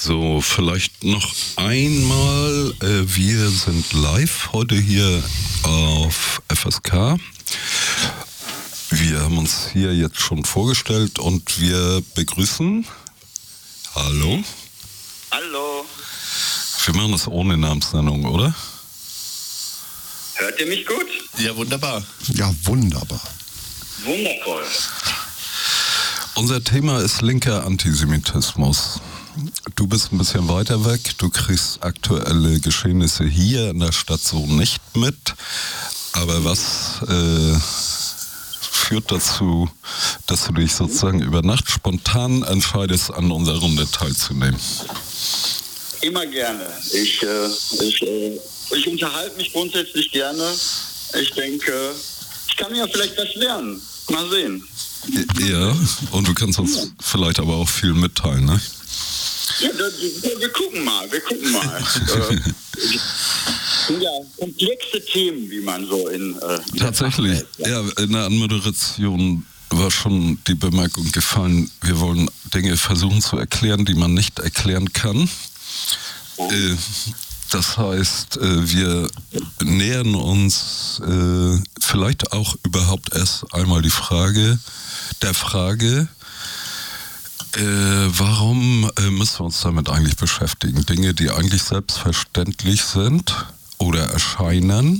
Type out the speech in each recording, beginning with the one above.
So, vielleicht noch einmal, wir sind live heute hier auf FSK. Wir haben uns hier jetzt schon vorgestellt und wir begrüßen. Hallo. Hallo. Wir machen das ohne Namensnennung, oder? Hört ihr mich gut? Ja, wunderbar. Ja, wunderbar. Wundervoll. Unser Thema ist linker Antisemitismus. Du bist ein bisschen weiter weg, du kriegst aktuelle Geschehnisse hier in der Stadt so nicht mit. Aber was führt dazu, dass du dich sozusagen über Nacht spontan entscheidest, an unserer Runde teilzunehmen? Immer gerne. Ich unterhalte mich grundsätzlich gerne. Ich denke, ich kann ja vielleicht was lernen. Mal sehen. Ja, und du kannst uns vielleicht aber auch viel mitteilen, ne? Ja, wir gucken mal. Ja, komplexe Themen, wie man so in... Tatsächlich, ja, in der Anmoderation war schon die Bemerkung gefallen, wir wollen Dinge versuchen zu erklären, die man nicht erklären kann. Das heißt, wir nähern uns vielleicht auch überhaupt erst einmal der Frage, warum müssen wir uns damit eigentlich beschäftigen? Dinge, die eigentlich selbstverständlich sind oder erscheinen,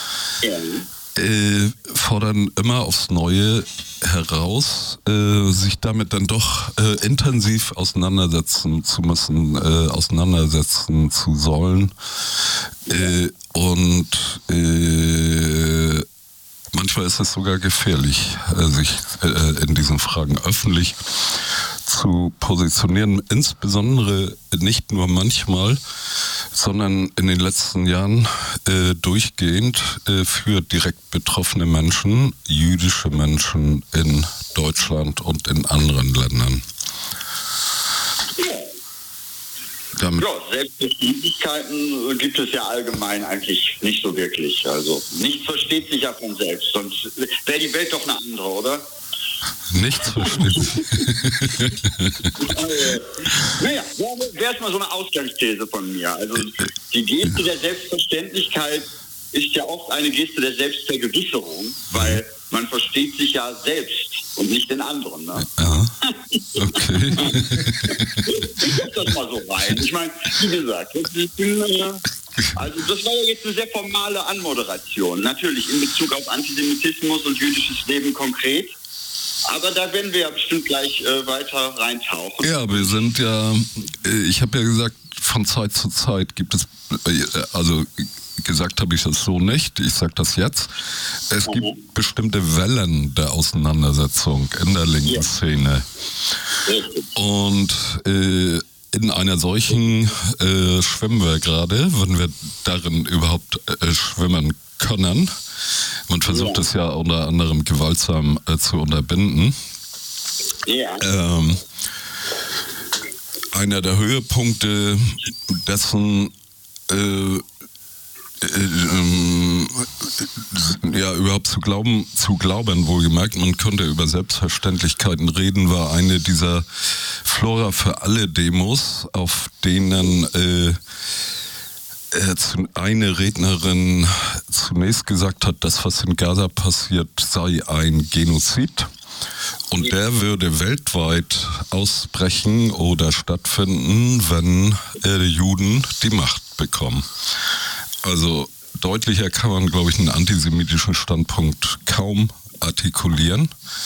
fordern immer aufs Neue heraus, sich damit dann doch intensiv auseinandersetzen zu müssen, auseinandersetzen zu sollen. Und manchmal ist es sogar gefährlich, sich in diesen Fragen öffentlich zu positionieren, insbesondere nicht nur manchmal, sondern in den letzten Jahren durchgehend für direkt betroffene Menschen, jüdische Menschen in Deutschland und in anderen Ländern. Ja, Selbstverständlichkeiten gibt es ja allgemein eigentlich nicht so wirklich. Also nichts versteht sich ja von selbst, sonst wäre die Welt doch eine andere, oder? Nichts versteht sich. Naja, wäre erstmal so eine Ausgangsthese von mir. Also die Geste der Selbstverständlichkeit ist ja oft eine Geste der Selbstvergewisserung, weil man versteht sich ja selbst und nicht den anderen. Ne? Ja, okay. Ich guck das mal so rein. Ich meine, wie gesagt, also das war ja jetzt eine sehr formale Anmoderation. Natürlich in Bezug auf Antisemitismus und jüdisches Leben konkret. Aber da werden wir ja bestimmt gleich weiter reintauchen. Ja, wir sind ja, ich habe ja gesagt, von Zeit zu Zeit gibt es, also gesagt habe ich das so nicht, ich sage das jetzt, es gibt bestimmte Wellen der Auseinandersetzung in der linken Szene. Und in einer solchen schwimmen wir gerade, wenn wir darin überhaupt schwimmen können. Man versucht es ja unter anderem gewaltsam zu unterbinden. Ja. Einer der Höhepunkte dessen, ja, überhaupt zu glauben, wohlgemerkt, man könnte über Selbstverständlichkeiten reden, war eine dieser Flora für alle Demos, auf denen eine Rednerin zunächst gesagt hat, das, was in Gaza passiert, sei ein Genozid. Und der würde weltweit ausbrechen oder stattfinden, wenn die Juden die Macht bekommen. Also deutlicher kann man, glaube ich, einen antisemitischen Standpunkt kaum artikulieren.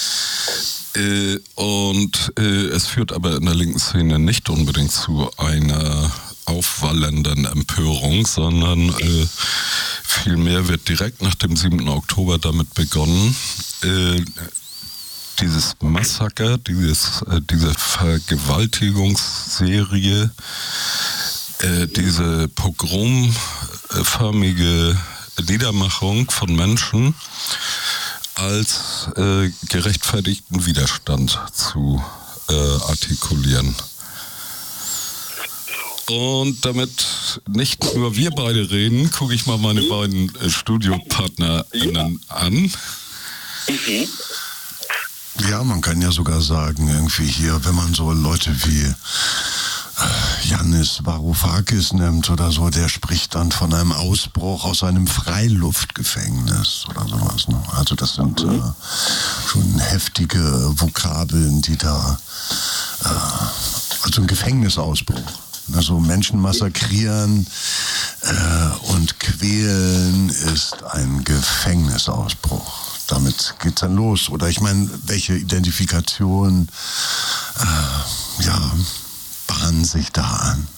Und es führt aber in der linken Szene nicht unbedingt zu einer aufwallenden Empörung, sondern vielmehr wird direkt nach dem 7. Oktober damit begonnen, dieses Massaker, diese Vergewaltigungsserie, diese pogromförmige Niedermachung von Menschen als gerechtfertigten Widerstand zu artikulieren. Und damit nicht nur wir beide reden, gucke ich mal meine beiden StudiopartnerInnen an. Ja, man kann ja sogar sagen, irgendwie hier, wenn man so Leute wie Yannis Varoufakis nimmt oder so, der spricht dann von einem Ausbruch aus einem Freiluftgefängnis oder sowas. Ne? Also das sind schon heftige Vokabeln, die da, also ein Gefängnisausbruch. Also Menschen massakrieren und quälen ist ein Gefängnisausbruch. Damit geht's dann los. Oder ich meine, welche Identifikation bahnen sich da an?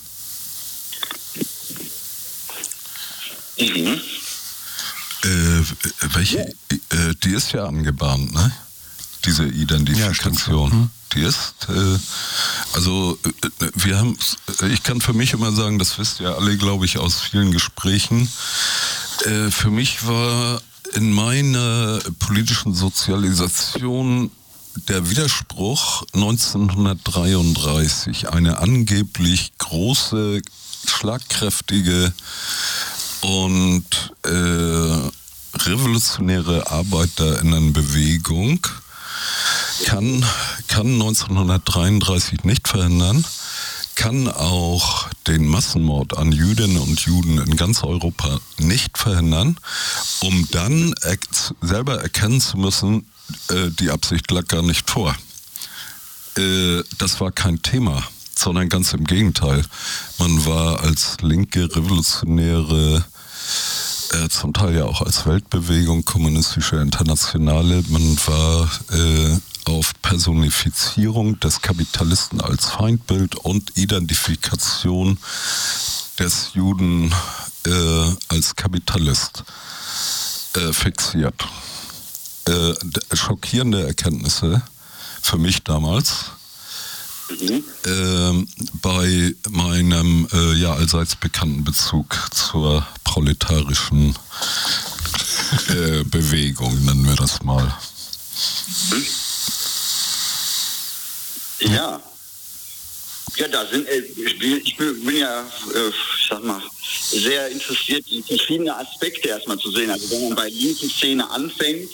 Welche? Die ist ja angebahnt, ne? Diese Identifikation. Ja, die ist, wir haben, ich kann für mich immer sagen, das wisst ihr alle, glaube ich, aus vielen Gesprächen. Für mich war in meiner politischen Sozialisation der Widerspruch 1933, eine angeblich große, schlagkräftige und revolutionäre Arbeiterinnenbewegung kann 1933 nicht verhindern, kann auch den Massenmord an Jüdinnen und Juden in ganz Europa nicht verhindern, um dann selber erkennen zu müssen, die Absicht lag gar nicht vor. Das war kein Thema, sondern ganz im Gegenteil. Man war als linke, revolutionäre, zum Teil ja auch als Weltbewegung, kommunistische Internationale, man war auf Personifizierung des Kapitalisten als Feindbild und Identifikation des Juden als Kapitalist fixiert. Schockierende Erkenntnisse für mich damals. Bei meinem allseits bekannten Bezug zur proletarischen Bewegung, nennen wir das mal. Ja. Ja, da sind, ich bin ja, ich sag mal, sehr interessiert, die verschiedenen Aspekte erstmal zu sehen. Also wenn man bei linken Szene anfängt,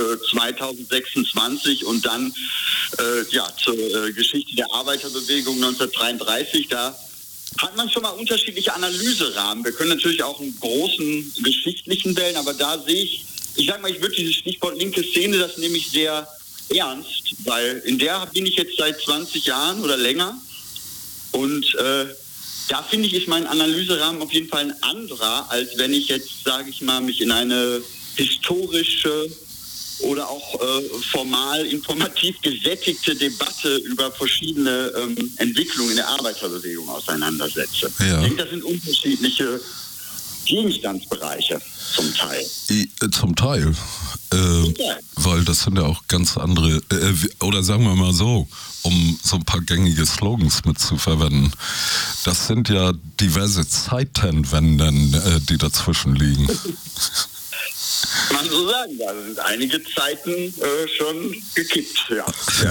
2026 und dann zur Geschichte der Arbeiterbewegung 1933, da hat man schon mal unterschiedliche Analyserahmen. Wir können natürlich auch einen großen geschichtlichen wählen, aber da sehe ich sag mal, ich würde dieses Stichwort linke Szene, das nehme ich sehr ernst, weil in der bin ich jetzt seit 20 Jahren oder länger. Und da finde ich, ist mein Analyserahmen auf jeden Fall ein anderer, als wenn ich jetzt, sage ich mal, mich in eine historische oder auch formal informativ gesättigte Debatte über verschiedene Entwicklungen in der Arbeiterbewegung auseinandersetze. Ja. Ich denke, das sind unterschiedliche Gegenstandsbereiche zum Teil. Zum Teil. Weil das sind ja auch ganz andere, oder sagen wir mal so, um so ein paar gängige Slogans mit zu verwenden. Das sind ja diverse Zeitenwenden, die dazwischen liegen. Kann man so sagen, da sind einige Zeiten schon gekippt, ja.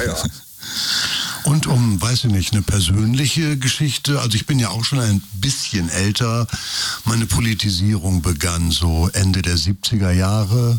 Und weiß ich nicht, eine persönliche Geschichte, also ich bin ja auch schon ein bisschen älter, meine Politisierung begann so Ende der 70er Jahre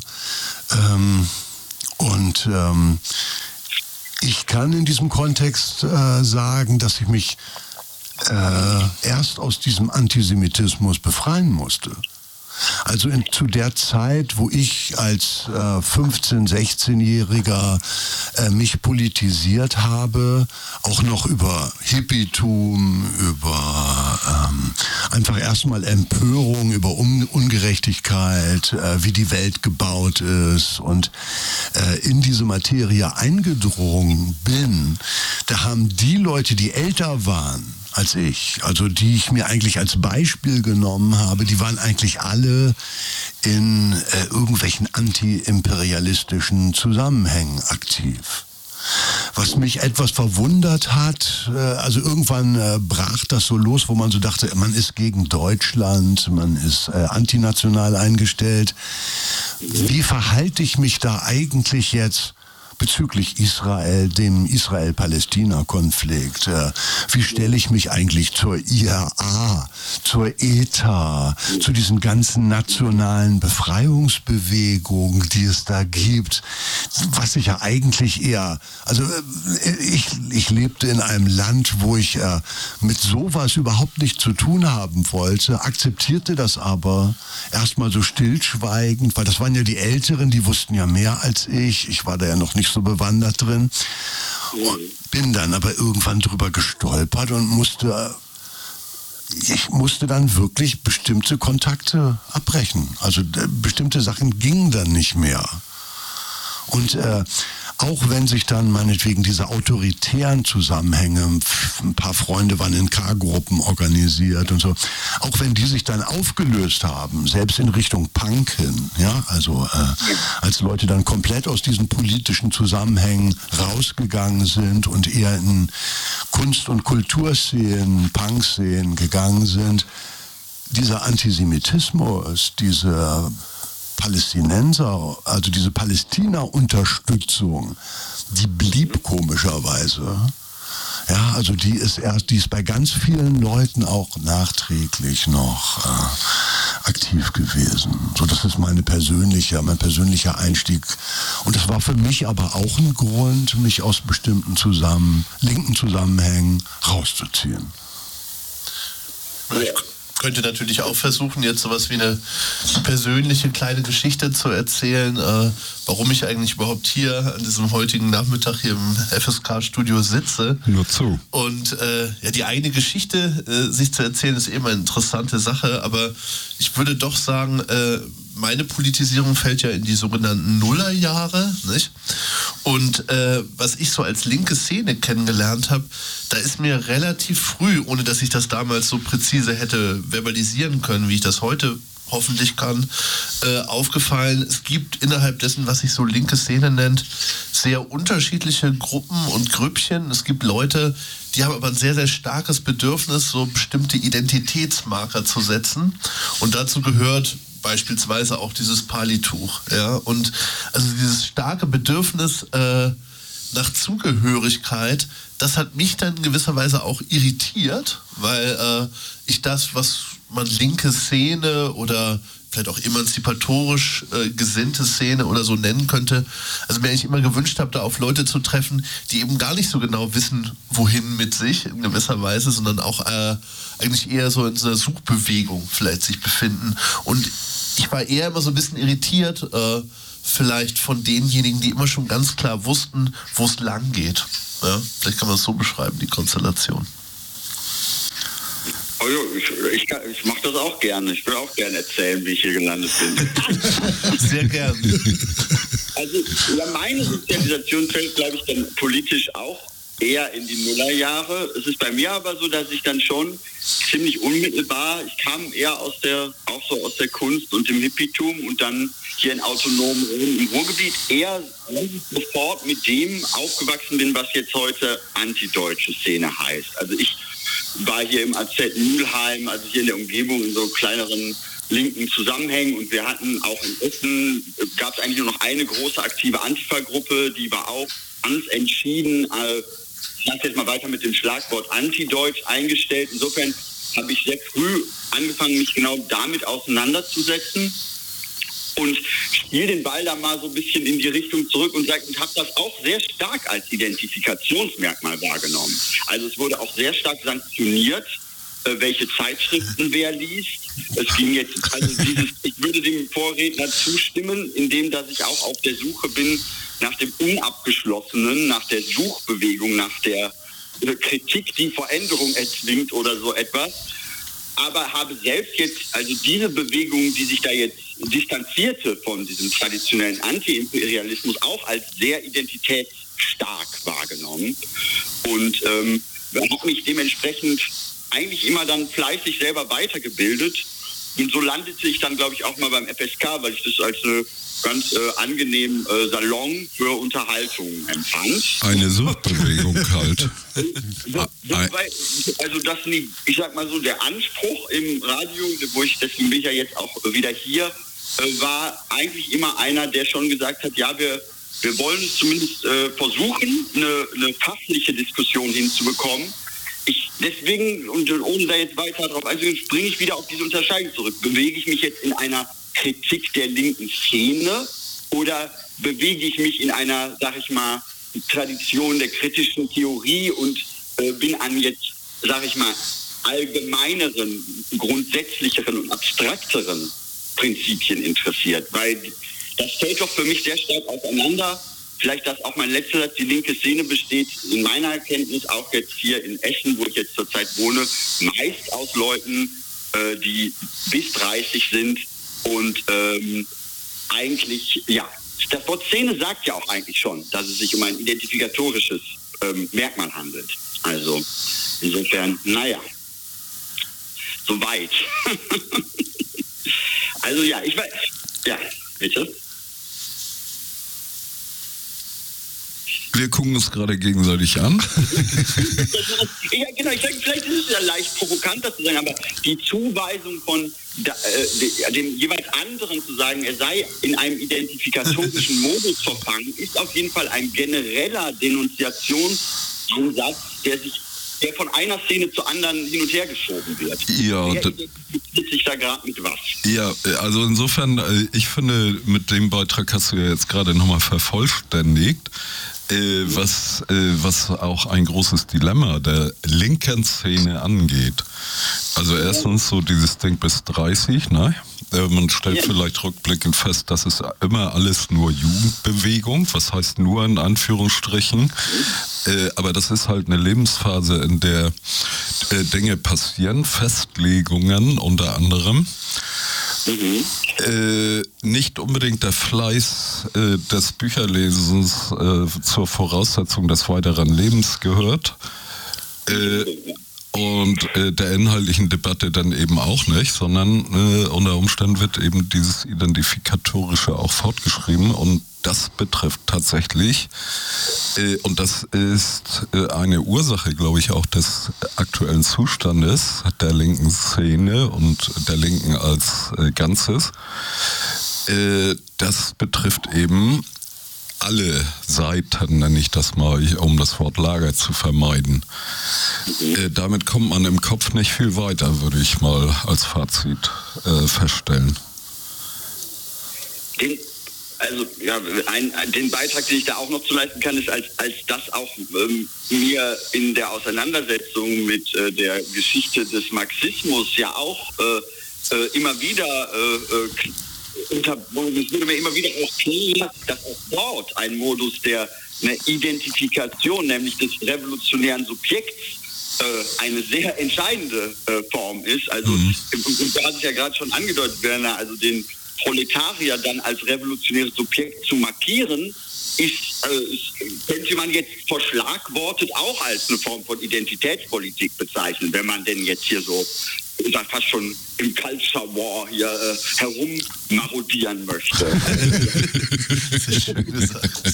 ich kann in diesem Kontext sagen, dass ich mich erst aus diesem Antisemitismus befreien musste. Also zu der Zeit, wo ich als 15-, 16-Jähriger mich politisiert habe, auch noch über Hippietum, über einfach erstmal Empörung, über Ungerechtigkeit, wie die Welt gebaut ist und in diese Materie eingedrungen bin, da haben die Leute, die älter waren als ich, also die ich mir eigentlich als Beispiel genommen habe, die waren eigentlich alle in irgendwelchen anti-imperialistischen Zusammenhängen aktiv. Was mich etwas verwundert hat, also irgendwann brach das so los, wo man so dachte, man ist gegen Deutschland, man ist antinational eingestellt. Wie verhalte ich mich da eigentlich jetzt bezüglich Israel, dem Israel-Palästina-Konflikt. Wie stelle ich mich eigentlich zur IRA, zur ETA, zu diesen ganzen nationalen Befreiungsbewegungen, die es da gibt, was ich ja eigentlich eher, also ich lebte in einem Land, wo ich mit sowas überhaupt nichts zu tun haben wollte, akzeptierte das aber erstmal so stillschweigend, weil das waren ja die Älteren, die wussten ja mehr als ich war da ja noch nicht so bewandert drin und bin dann aber irgendwann drüber gestolpert und musste dann wirklich bestimmte Kontakte abbrechen. Also bestimmte Sachen gingen dann nicht mehr. Und auch wenn sich dann meinetwegen diese autoritären Zusammenhänge, ein paar Freunde waren in K-Gruppen organisiert und so, auch wenn die sich dann aufgelöst haben, selbst in Richtung Punk hin, ja, also als Leute dann komplett aus diesen politischen Zusammenhängen rausgegangen sind und eher in Kunst- und Kulturszenen, Punk-Szenen gegangen sind, dieser Antisemitismus, diese Palästinenser, also diese Palästina-Unterstützung, die blieb komischerweise. Ja, also die ist bei ganz vielen Leuten auch nachträglich noch aktiv gewesen. So, das ist mein persönlicher Einstieg. Und das war für mich aber auch ein Grund, mich aus bestimmten linken Zusammenhängen rauszuziehen. Ich könnte natürlich auch versuchen, jetzt sowas wie eine persönliche kleine Geschichte zu erzählen, warum ich eigentlich überhaupt hier an diesem heutigen Nachmittag hier im FSK-Studio sitze. Nur zu. Und die eigene Geschichte sich zu erzählen, ist eben eine interessante Sache, aber ich würde doch sagen, meine Politisierung fällt ja in die sogenannten Nullerjahre, nicht? Und was ich so als linke Szene kennengelernt habe, da ist mir relativ früh, ohne dass ich das damals so präzise hätte verbalisieren können, wie ich das heute hoffentlich kann, aufgefallen, es gibt innerhalb dessen, was sich so linke Szene nennt, sehr unterschiedliche Gruppen und Grüppchen. Es gibt Leute, die haben aber ein sehr, sehr starkes Bedürfnis, so bestimmte Identitätsmarker zu setzen. Und dazu gehört beispielsweise auch dieses Palituch. Ja? Und also dieses starke Bedürfnis nach Zugehörigkeit, das hat mich dann in gewisser Weise auch irritiert, weil ich das, was man linke Szene oder vielleicht auch emanzipatorisch gesinnte Szene oder so nennen könnte, also mir eigentlich immer gewünscht habe, da auf Leute zu treffen, die eben gar nicht so genau wissen, wohin mit sich in gewisser Weise, sondern auch eigentlich eher so in so einer Suchbewegung vielleicht sich befinden. Und ich war eher immer so ein bisschen irritiert, vielleicht von denjenigen, die immer schon ganz klar wussten, wo es lang geht. Ja? Vielleicht kann man es so beschreiben, die Konstellation. Oh jo, ich mache das auch gerne. Ich will auch gerne erzählen, wie ich hier gelandet bin. Sehr gern. Also ja, meine Sozialisation fällt, glaube ich, dann politisch auch eher in die Nullerjahre. Es ist bei mir aber so, dass ich dann schon ziemlich unmittelbar, ich kam eher aus der Kunst und dem Hippietum und dann hier in autonomen Räumen im Ruhrgebiet eher sofort mit dem aufgewachsen bin, was jetzt heute antideutsche Szene heißt. Also ich war hier im AZ Mülheim, also hier in der Umgebung in so kleineren linken Zusammenhängen und wir hatten auch in Essen, gab es eigentlich nur noch eine große aktive Antifa-Gruppe, die war auch ganz entschieden, ich sage jetzt mal weiter mit dem Schlagwort Antideutsch eingestellt. Insofern habe ich sehr früh angefangen, mich genau damit auseinanderzusetzen und spiele den Ball da mal so ein bisschen in die Richtung zurück und habe das auch sehr stark als Identifikationsmerkmal wahrgenommen. Also es wurde auch sehr stark sanktioniert, welche Zeitschriften wer liest. Es ging jetzt, ich würde dem Vorredner zustimmen, indem dass ich auch auf der Suche bin nach dem Unabgeschlossenen, nach der Suchbewegung, nach der Kritik, die Veränderung erzwingt oder so etwas. Aber habe selbst jetzt, also diese Bewegung, die sich da jetzt distanzierte von diesem traditionellen Anti-Imperialismus, auch als sehr identitätsstark wahrgenommen und habe mich dementsprechend eigentlich immer dann fleißig selber weitergebildet. Und so landete ich dann, glaube ich, auch mal beim FSK, weil ich das als eine ganz angenehmen Salon für Unterhaltung empfand. Eine Suchbewegung halt. Also das, ich sag mal so, der Anspruch im Radio, deswegen bin ich ja jetzt auch wieder hier, war eigentlich immer einer, der schon gesagt hat, ja, wir wir wollen es zumindest versuchen, eine fachliche Diskussion hinzubekommen. Deswegen, und ohne da jetzt weiter drauf einzugehen, springe ich wieder auf diese Unterscheidung zurück. Bewege ich mich jetzt in einer Kritik der linken Szene oder bewege ich mich in einer, sag ich mal, Tradition der kritischen Theorie und bin an jetzt, sag ich mal, allgemeineren, grundsätzlicheren und abstrakteren Prinzipien interessiert. Weil das fällt doch für mich sehr stark auseinander. Vielleicht das auch mein letzter Satz, die linke Szene besteht in meiner Erkenntnis auch jetzt hier in Essen, wo ich jetzt zurzeit wohne, meist aus Leuten, die bis 30 sind und eigentlich, ja, das Wort Szene sagt ja auch eigentlich schon, dass es sich um ein identifikatorisches Merkmal handelt. Also insofern, naja, soweit. Also ja, ich weiß, ja, bitte. Wir gucken uns gerade gegenseitig an. Ja, genau, ich sage, vielleicht ist es ja leicht provokanter zu sagen, aber die Zuweisung von dem jeweils anderen zu sagen, er sei in einem identifikatorischen Modus verfangen, ist auf jeden Fall ein genereller Denunziationsansatz, der von einer Szene zur anderen hin und her geschoben wird. Ja, wer identifiziert sich da gerade mit was? Ja, also insofern, ich finde, mit dem Beitrag hast du ja jetzt gerade nochmal vervollständigt, was auch ein großes Dilemma der linken Szene angeht. Also erstens so dieses Ding bis 30, ne? Man stellt vielleicht rückblickend fest, das ist immer alles nur Jugendbewegung, was heißt nur in Anführungsstrichen, aber das ist halt eine Lebensphase, in der Dinge passieren, Festlegungen unter anderem. Nicht unbedingt der Fleiß des Bücherlesens zur Voraussetzung des weiteren Lebens gehört. Und der inhaltlichen Debatte dann eben auch nicht, sondern unter Umständen wird eben dieses Identifikatorische auch fortgeschrieben und das betrifft tatsächlich, und das ist eine Ursache, glaube ich, auch des aktuellen Zustandes der linken Szene und der Linken als Ganzes. Das betrifft eben alle Seiten, nenne ich das mal, um das Wort Lager zu vermeiden. Damit kommt man im Kopf nicht viel weiter, würde ich mal als Fazit feststellen. Den Beitrag, den ich da auch noch zu leisten kann, ist, als das auch mir in der Auseinandersetzung mit der Geschichte des Marxismus ja auch immer wieder es wurde mir immer wieder auch klar, dass auch dort ein Modus der Identifikation, nämlich des revolutionären Subjekts, eine sehr entscheidende Form ist. Also, da hat es ja gerade schon angedeutet, Werner, also den Proletarier dann als revolutionäres Subjekt zu markieren, könnte man jetzt verschlagwortet auch als eine Form von Identitätspolitik bezeichnen, wenn man denn jetzt hier so fast schon im Culture War hier herummarodieren möchte. Sehr schön gesagt.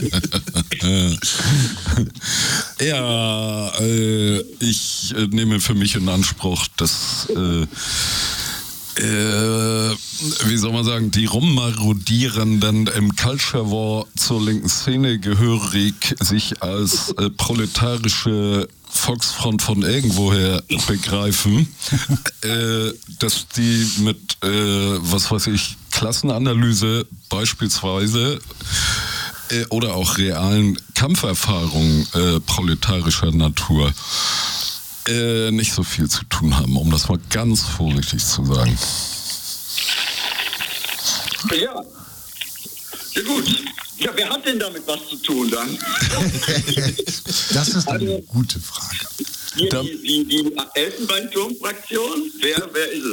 Ja, ich nehme für mich in Anspruch, dass wie soll man sagen, die Rummarodierenden im Culture War zur linken Szene gehörig sich als proletarische Volksfront von irgendwoher begreifen, dass die mit, was weiß ich, Klassenanalyse beispielsweise oder auch realen Kampferfahrungen proletarischer Natur nicht so viel zu tun haben, um das mal ganz vorsichtig zu sagen. Ja, sehr gut. Ja, wer hat denn damit was zu tun dann? Das ist eine gute Frage. Hier die Elfenbeinturm-Fraktion? Wer ist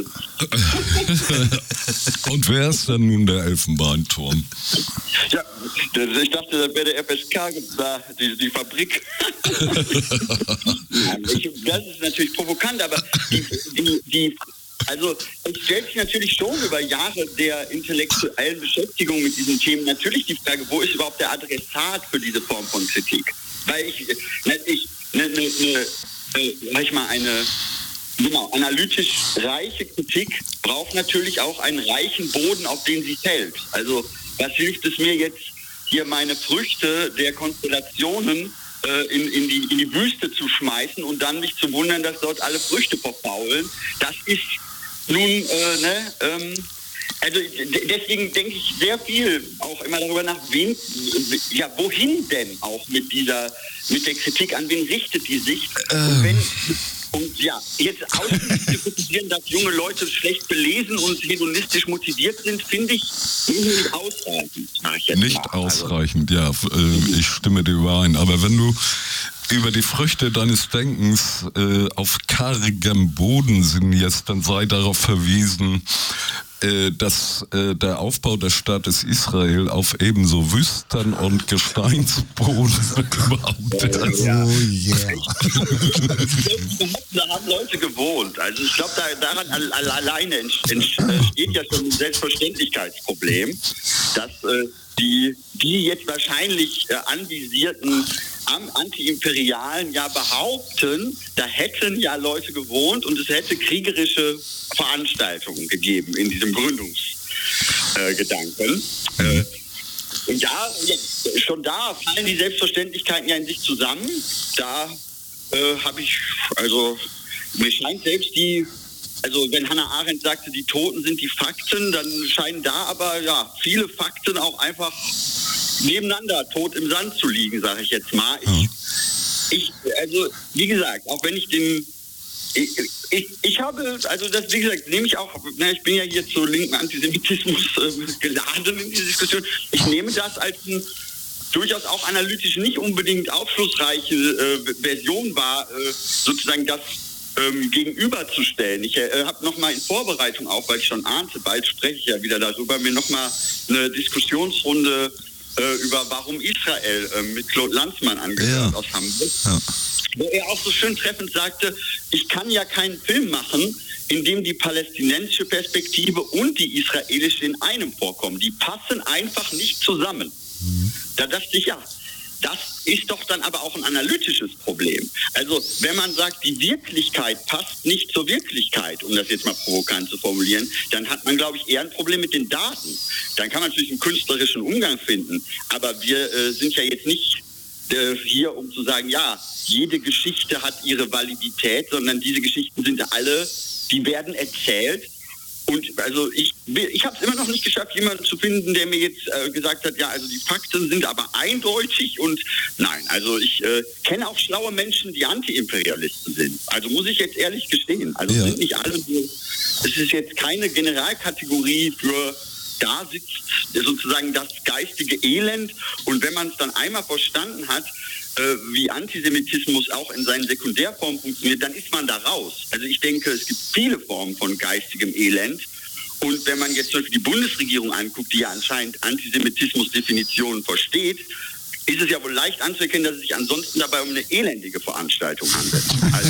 es? Und wer ist denn nun der Elfenbeinturm? Ja, ich dachte, das wäre der FSK, die Fabrik. Das ist natürlich provokant, aber also es stellt sich natürlich schon über Jahre der intellektuellen Beschäftigung mit diesen Themen natürlich die Frage, wo ist überhaupt der Adressat für diese Form von Kritik? Weil eine analytisch reiche Kritik braucht natürlich auch einen reichen Boden, auf den sie fällt. Also was hilft es mir jetzt, hier meine Früchte der Konstellationen in die Wüste zu schmeißen und dann mich zu wundern, dass dort alle Früchte verfaulen. Das ist nun, also deswegen denke ich sehr viel auch immer darüber nach, wohin denn auch mit der Kritik, an wen richtet die sich? Und jetzt kritisieren, dass junge Leute schlecht belesen und hedonistisch motiviert sind, finde ich nicht ausreichend. Nicht ausreichend, ja. Ich stimme dir überein. Aber wenn du über die Früchte deines Denkens auf kargem Boden sinnierst, dann sei darauf verwiesen, dass der Aufbau des Staates Israel auf ebenso Wüsten und Gesteinsboden überhaupt ist. Oh yeah. Da haben Leute gewohnt. Also ich glaube, daran alleine entsteht ja schon ein Selbstverständlichkeitsproblem, dass die jetzt wahrscheinlich anvisierten Anti-Imperialen ja behaupten, da hätten ja Leute gewohnt und es hätte kriegerische Veranstaltungen gegeben in diesem Gründungsgedanken. Und schon da fallen die Selbstverständlichkeiten ja in sich zusammen. Da mir scheint selbst wenn Hannah Arendt sagte, die Toten sind die Fakten, dann scheinen da aber viele Fakten auch einfach nebeneinander tot im Sand zu liegen, sage ich jetzt mal. Wie gesagt, auch wenn ich ich habe, also das, wie gesagt, nehme ich auch, ich bin ja hier zu linken Antisemitismus geladen in dieser Diskussion, ich nehme das als durchaus auch analytisch nicht unbedingt aufschlussreiche Version wahr, sozusagen das gegenüberzustellen. Ich habe nochmal in Vorbereitung auch, weil ich schon ahnte, bald spreche ich ja wieder darüber, mir nochmal eine Diskussionsrunde über Warum Israel mit Claude Lanzmann angehört aus Hamburg, wo er auch so schön treffend sagte, ich kann ja keinen Film machen, in dem die palästinensische Perspektive und die israelische in einem vorkommen. Die passen einfach nicht zusammen. Da dachte ich, das ist doch dann aber auch ein analytisches Problem. Also wenn man sagt, die Wirklichkeit passt nicht zur Wirklichkeit, um das jetzt mal provokant zu formulieren, dann hat man, glaube ich, eher ein Problem mit den Daten. Dann kann man natürlich einen künstlerischen Umgang finden, aber wir sind ja jetzt nicht hier, um zu sagen, jede Geschichte hat ihre Validität, sondern diese Geschichten sind alle, die werden erzählt. Und also ich habe es immer noch nicht geschafft, jemanden zu finden, der mir jetzt gesagt hat, also die Fakten sind aber eindeutig und nein, also ich kenne auch schlaue Menschen, die Anti-Imperialisten sind. Also muss ich jetzt ehrlich gestehen. Also sind nicht alle so, es ist jetzt keine Generalkategorie für da sitzt sozusagen das geistige Elend und wenn man es dann einmal verstanden hat, wie Antisemitismus auch in seinen Sekundärformen funktioniert, dann ist man da raus. Also ich denke, es gibt viele Formen von geistigem Elend. Und wenn man jetzt zum Beispiel die Bundesregierung anguckt, die ja anscheinend Antisemitismus-Definitionen versteht, ist es ja wohl leicht anzuerkennen, dass es sich ansonsten dabei um eine elendige Veranstaltung handelt.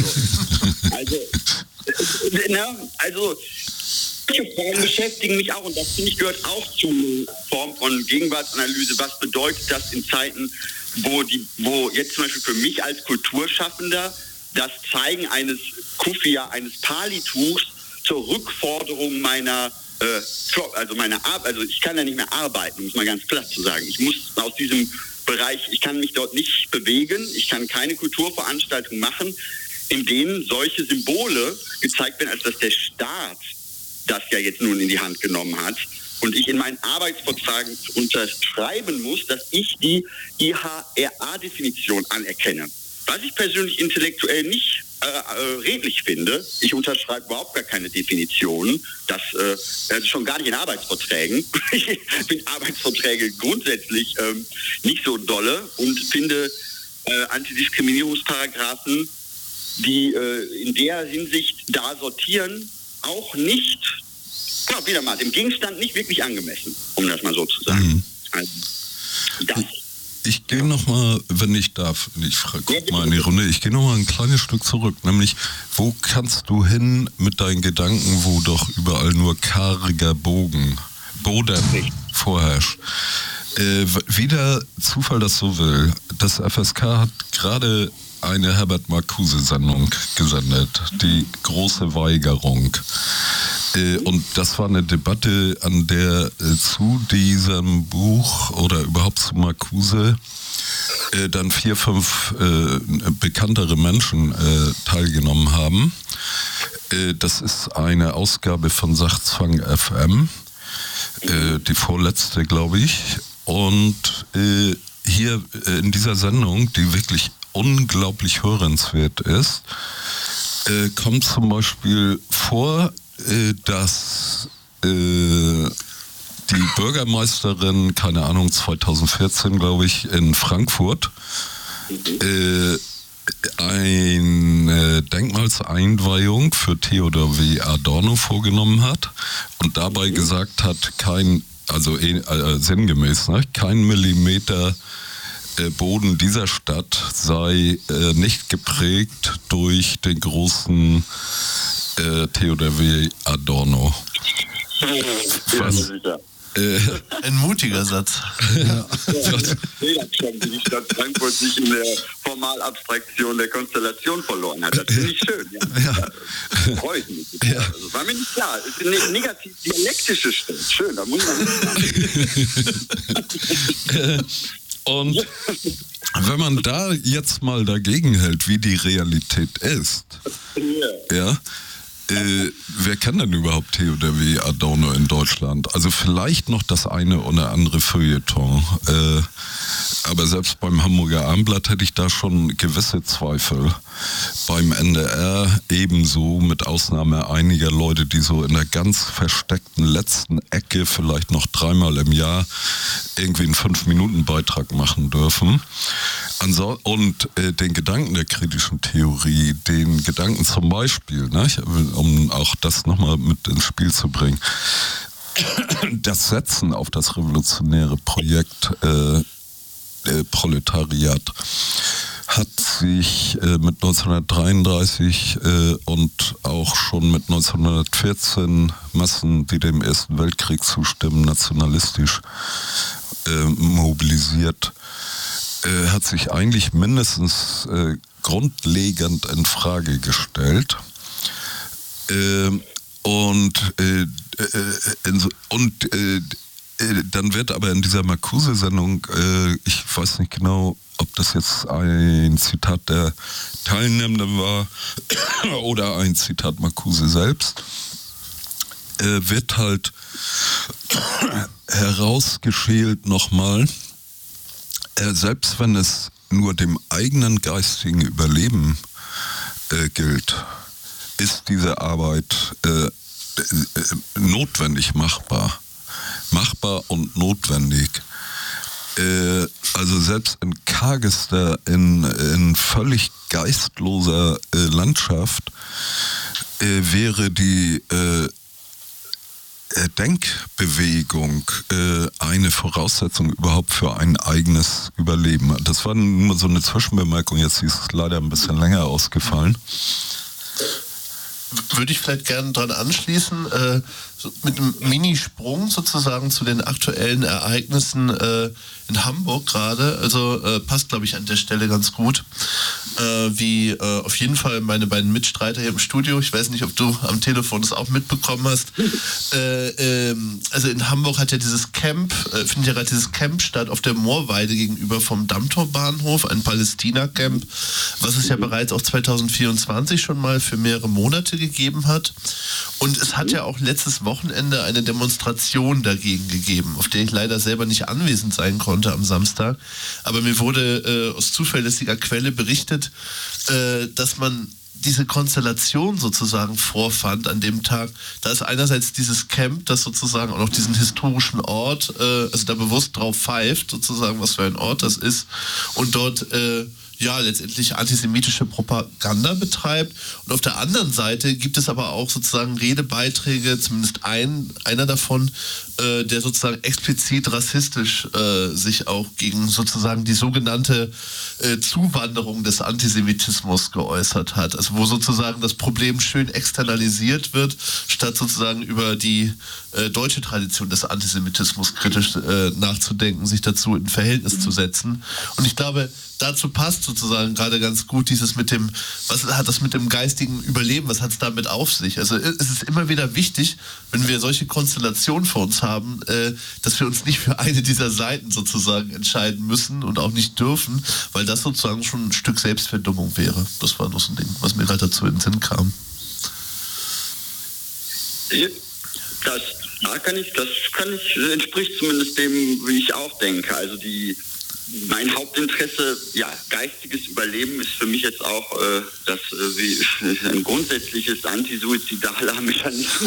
Solche Fragen beschäftigen mich auch und das, finde ich, gehört auch zu einer Form von Gegenwartsanalyse. Was bedeutet das in Zeiten, wo jetzt zum Beispiel für mich als Kulturschaffender das Zeigen eines Kufia, eines Palituchs zur Rückforderung meiner Arbeit, also ich kann ja nicht mehr arbeiten, um es mal ganz klar zu sagen. Ich muss aus diesem Bereich, ich kann mich dort nicht bewegen, ich kann keine Kulturveranstaltung machen, in denen solche Symbole gezeigt werden, als dass der Staat das ja jetzt nun in die Hand genommen hat und ich in meinen Arbeitsvertrag unterschreiben muss, dass ich die IHRA-Definition anerkenne. Was ich persönlich intellektuell nicht redlich finde, ich unterschreibe überhaupt gar keine Definitionen, das schon gar nicht in Arbeitsverträgen. Ich finde Arbeitsverträge grundsätzlich nicht so dolle und finde Antidiskriminierungsparagraphen, die in der Hinsicht da sortieren, auch nicht, wieder mal, dem Gegenstand nicht wirklich angemessen, um das mal so zu sagen. Also, ich gehe nochmal, wenn ich darf, guck mal in die Runde, ich gehe nochmal ein kleines Stück zurück, nämlich, wo kannst du hin mit deinen Gedanken, wo doch überall nur karger Boden vorherrscht? Wie der Zufall das so will, das FSK hat gerade eine Herbert Marcuse-Sendung gesendet, die große Weigerung. Und das war eine Debatte, an der zu diesem Buch oder überhaupt zu Marcuse dann 4, 5 bekanntere Menschen teilgenommen haben. Das ist eine Ausgabe von Sachzwang FM, die vorletzte, glaube ich. Und hier in dieser Sendung, die wirklich unglaublich hörenswert ist, kommt zum Beispiel vor, dass die Bürgermeisterin, keine Ahnung, 2014, glaube ich, in Frankfurt eine Denkmalseinweihung für Theodor W. Adorno vorgenommen hat und dabei gesagt hat, sinngemäß, ne, kein Millimeter Boden dieser Stadt sei nicht geprägt durch den großen Theodor W. Adorno. Was? Ein mutiger Satz. Ja. Wie die Stadt Frankfurt sich in der Formalabstraktion der Konstellation verloren hat. Das finde ich schön. Ja. Freut mich. Ja. Also, war mir nicht klar. Es ist eine negativ dialektische Stadt. Schön, da muss man nicht sagen. Und wenn man da jetzt mal dagegen hält, wie die Realität ist, ja, wer kennt denn überhaupt Theodor W. Adorno in Deutschland? Also vielleicht noch das eine oder andere Feuilleton. Aber selbst beim Hamburger Abendblatt hätte ich da schon gewisse Zweifel. Beim NDR ebenso, mit Ausnahme einiger Leute, die so in der ganz versteckten letzten Ecke vielleicht noch 3-mal im Jahr irgendwie einen 5-Minuten-Beitrag machen dürfen. Und den Gedanken der kritischen Theorie, den Gedanken zum Beispiel, ne, um auch das nochmal mit ins Spiel zu bringen, das Setzen auf das revolutionäre Projekt Proletariat hat sich mit 1933 und auch schon mit 1914 Massen, die dem Ersten Weltkrieg zustimmen, nationalistisch mobilisiert, hat sich eigentlich mindestens grundlegend in Frage gestellt. Dann wird aber in dieser Marcuse-Sendung, ich weiß nicht genau, ob das jetzt ein Zitat der Teilnehmenden war oder ein Zitat Marcuse selbst, wird halt herausgeschält nochmal, selbst wenn es nur dem eigenen geistigen Überleben gilt, ist diese Arbeit notwendig machbar und notwendig. Also selbst in kargester, in völlig geistloser Landschaft wäre die Denkbewegung eine Voraussetzung überhaupt für ein eigenes Überleben. Das war nur so eine Zwischenbemerkung, jetzt ist es leider ein bisschen länger ausgefallen. Würde ich vielleicht gerne dran anschließen, mit einem Minisprung sozusagen zu den aktuellen Ereignissen in Hamburg gerade. Also passt, glaube ich, an der Stelle ganz gut. Wie auf jeden Fall meine beiden Mitstreiter hier im Studio, ich weiß nicht, ob du am Telefon das auch mitbekommen hast. Also in Hamburg hat ja dieses Camp, findet ja gerade dieses Camp statt auf der Moorweide gegenüber vom Dammtorbahnhof, ein Palästina-Camp, was es ja bereits auch 2024 schon mal für mehrere Monate gegeben hat. Und es hat ja auch letztes Wochenende eine Demonstration dagegen gegeben, auf der ich leider selber nicht anwesend sein konnte am Samstag. Aber mir wurde aus zuverlässiger Quelle berichtet, dass man diese Konstellation sozusagen vorfand an dem Tag. Da ist einerseits dieses Camp, das sozusagen auch noch diesen historischen Ort, also da bewusst drauf pfeift, sozusagen, was für ein Ort das ist, und dort letztendlich antisemitische Propaganda betreibt. Und auf der anderen Seite gibt es aber auch sozusagen Redebeiträge, zumindest einer davon, der sozusagen explizit rassistisch sich auch gegen sozusagen die sogenannte Zuwanderung des Antisemitismus geäußert hat. Also wo sozusagen das Problem schön externalisiert wird, statt sozusagen über die deutsche Tradition des Antisemitismus kritisch nachzudenken, sich dazu in Verhältnis zu setzen. Und ich glaube, dazu passt beschreibt sozusagen gerade ganz gut dieses mit dem, was hat das mit dem geistigen Überleben, was hat es damit auf sich? Also es ist immer wieder wichtig, wenn wir solche Konstellationen vor uns haben, dass wir uns nicht für eine dieser Seiten sozusagen entscheiden müssen und auch nicht dürfen, weil das sozusagen schon ein Stück Selbstverdummung wäre. Das war noch so ein Ding, was mir gerade dazu in den Sinn kam. Das entspricht zumindest dem, wie ich auch denke. Also mein Hauptinteresse, ja, geistiges Überleben ist für mich jetzt auch ein grundsätzliches antisuizidaler Mechanismus.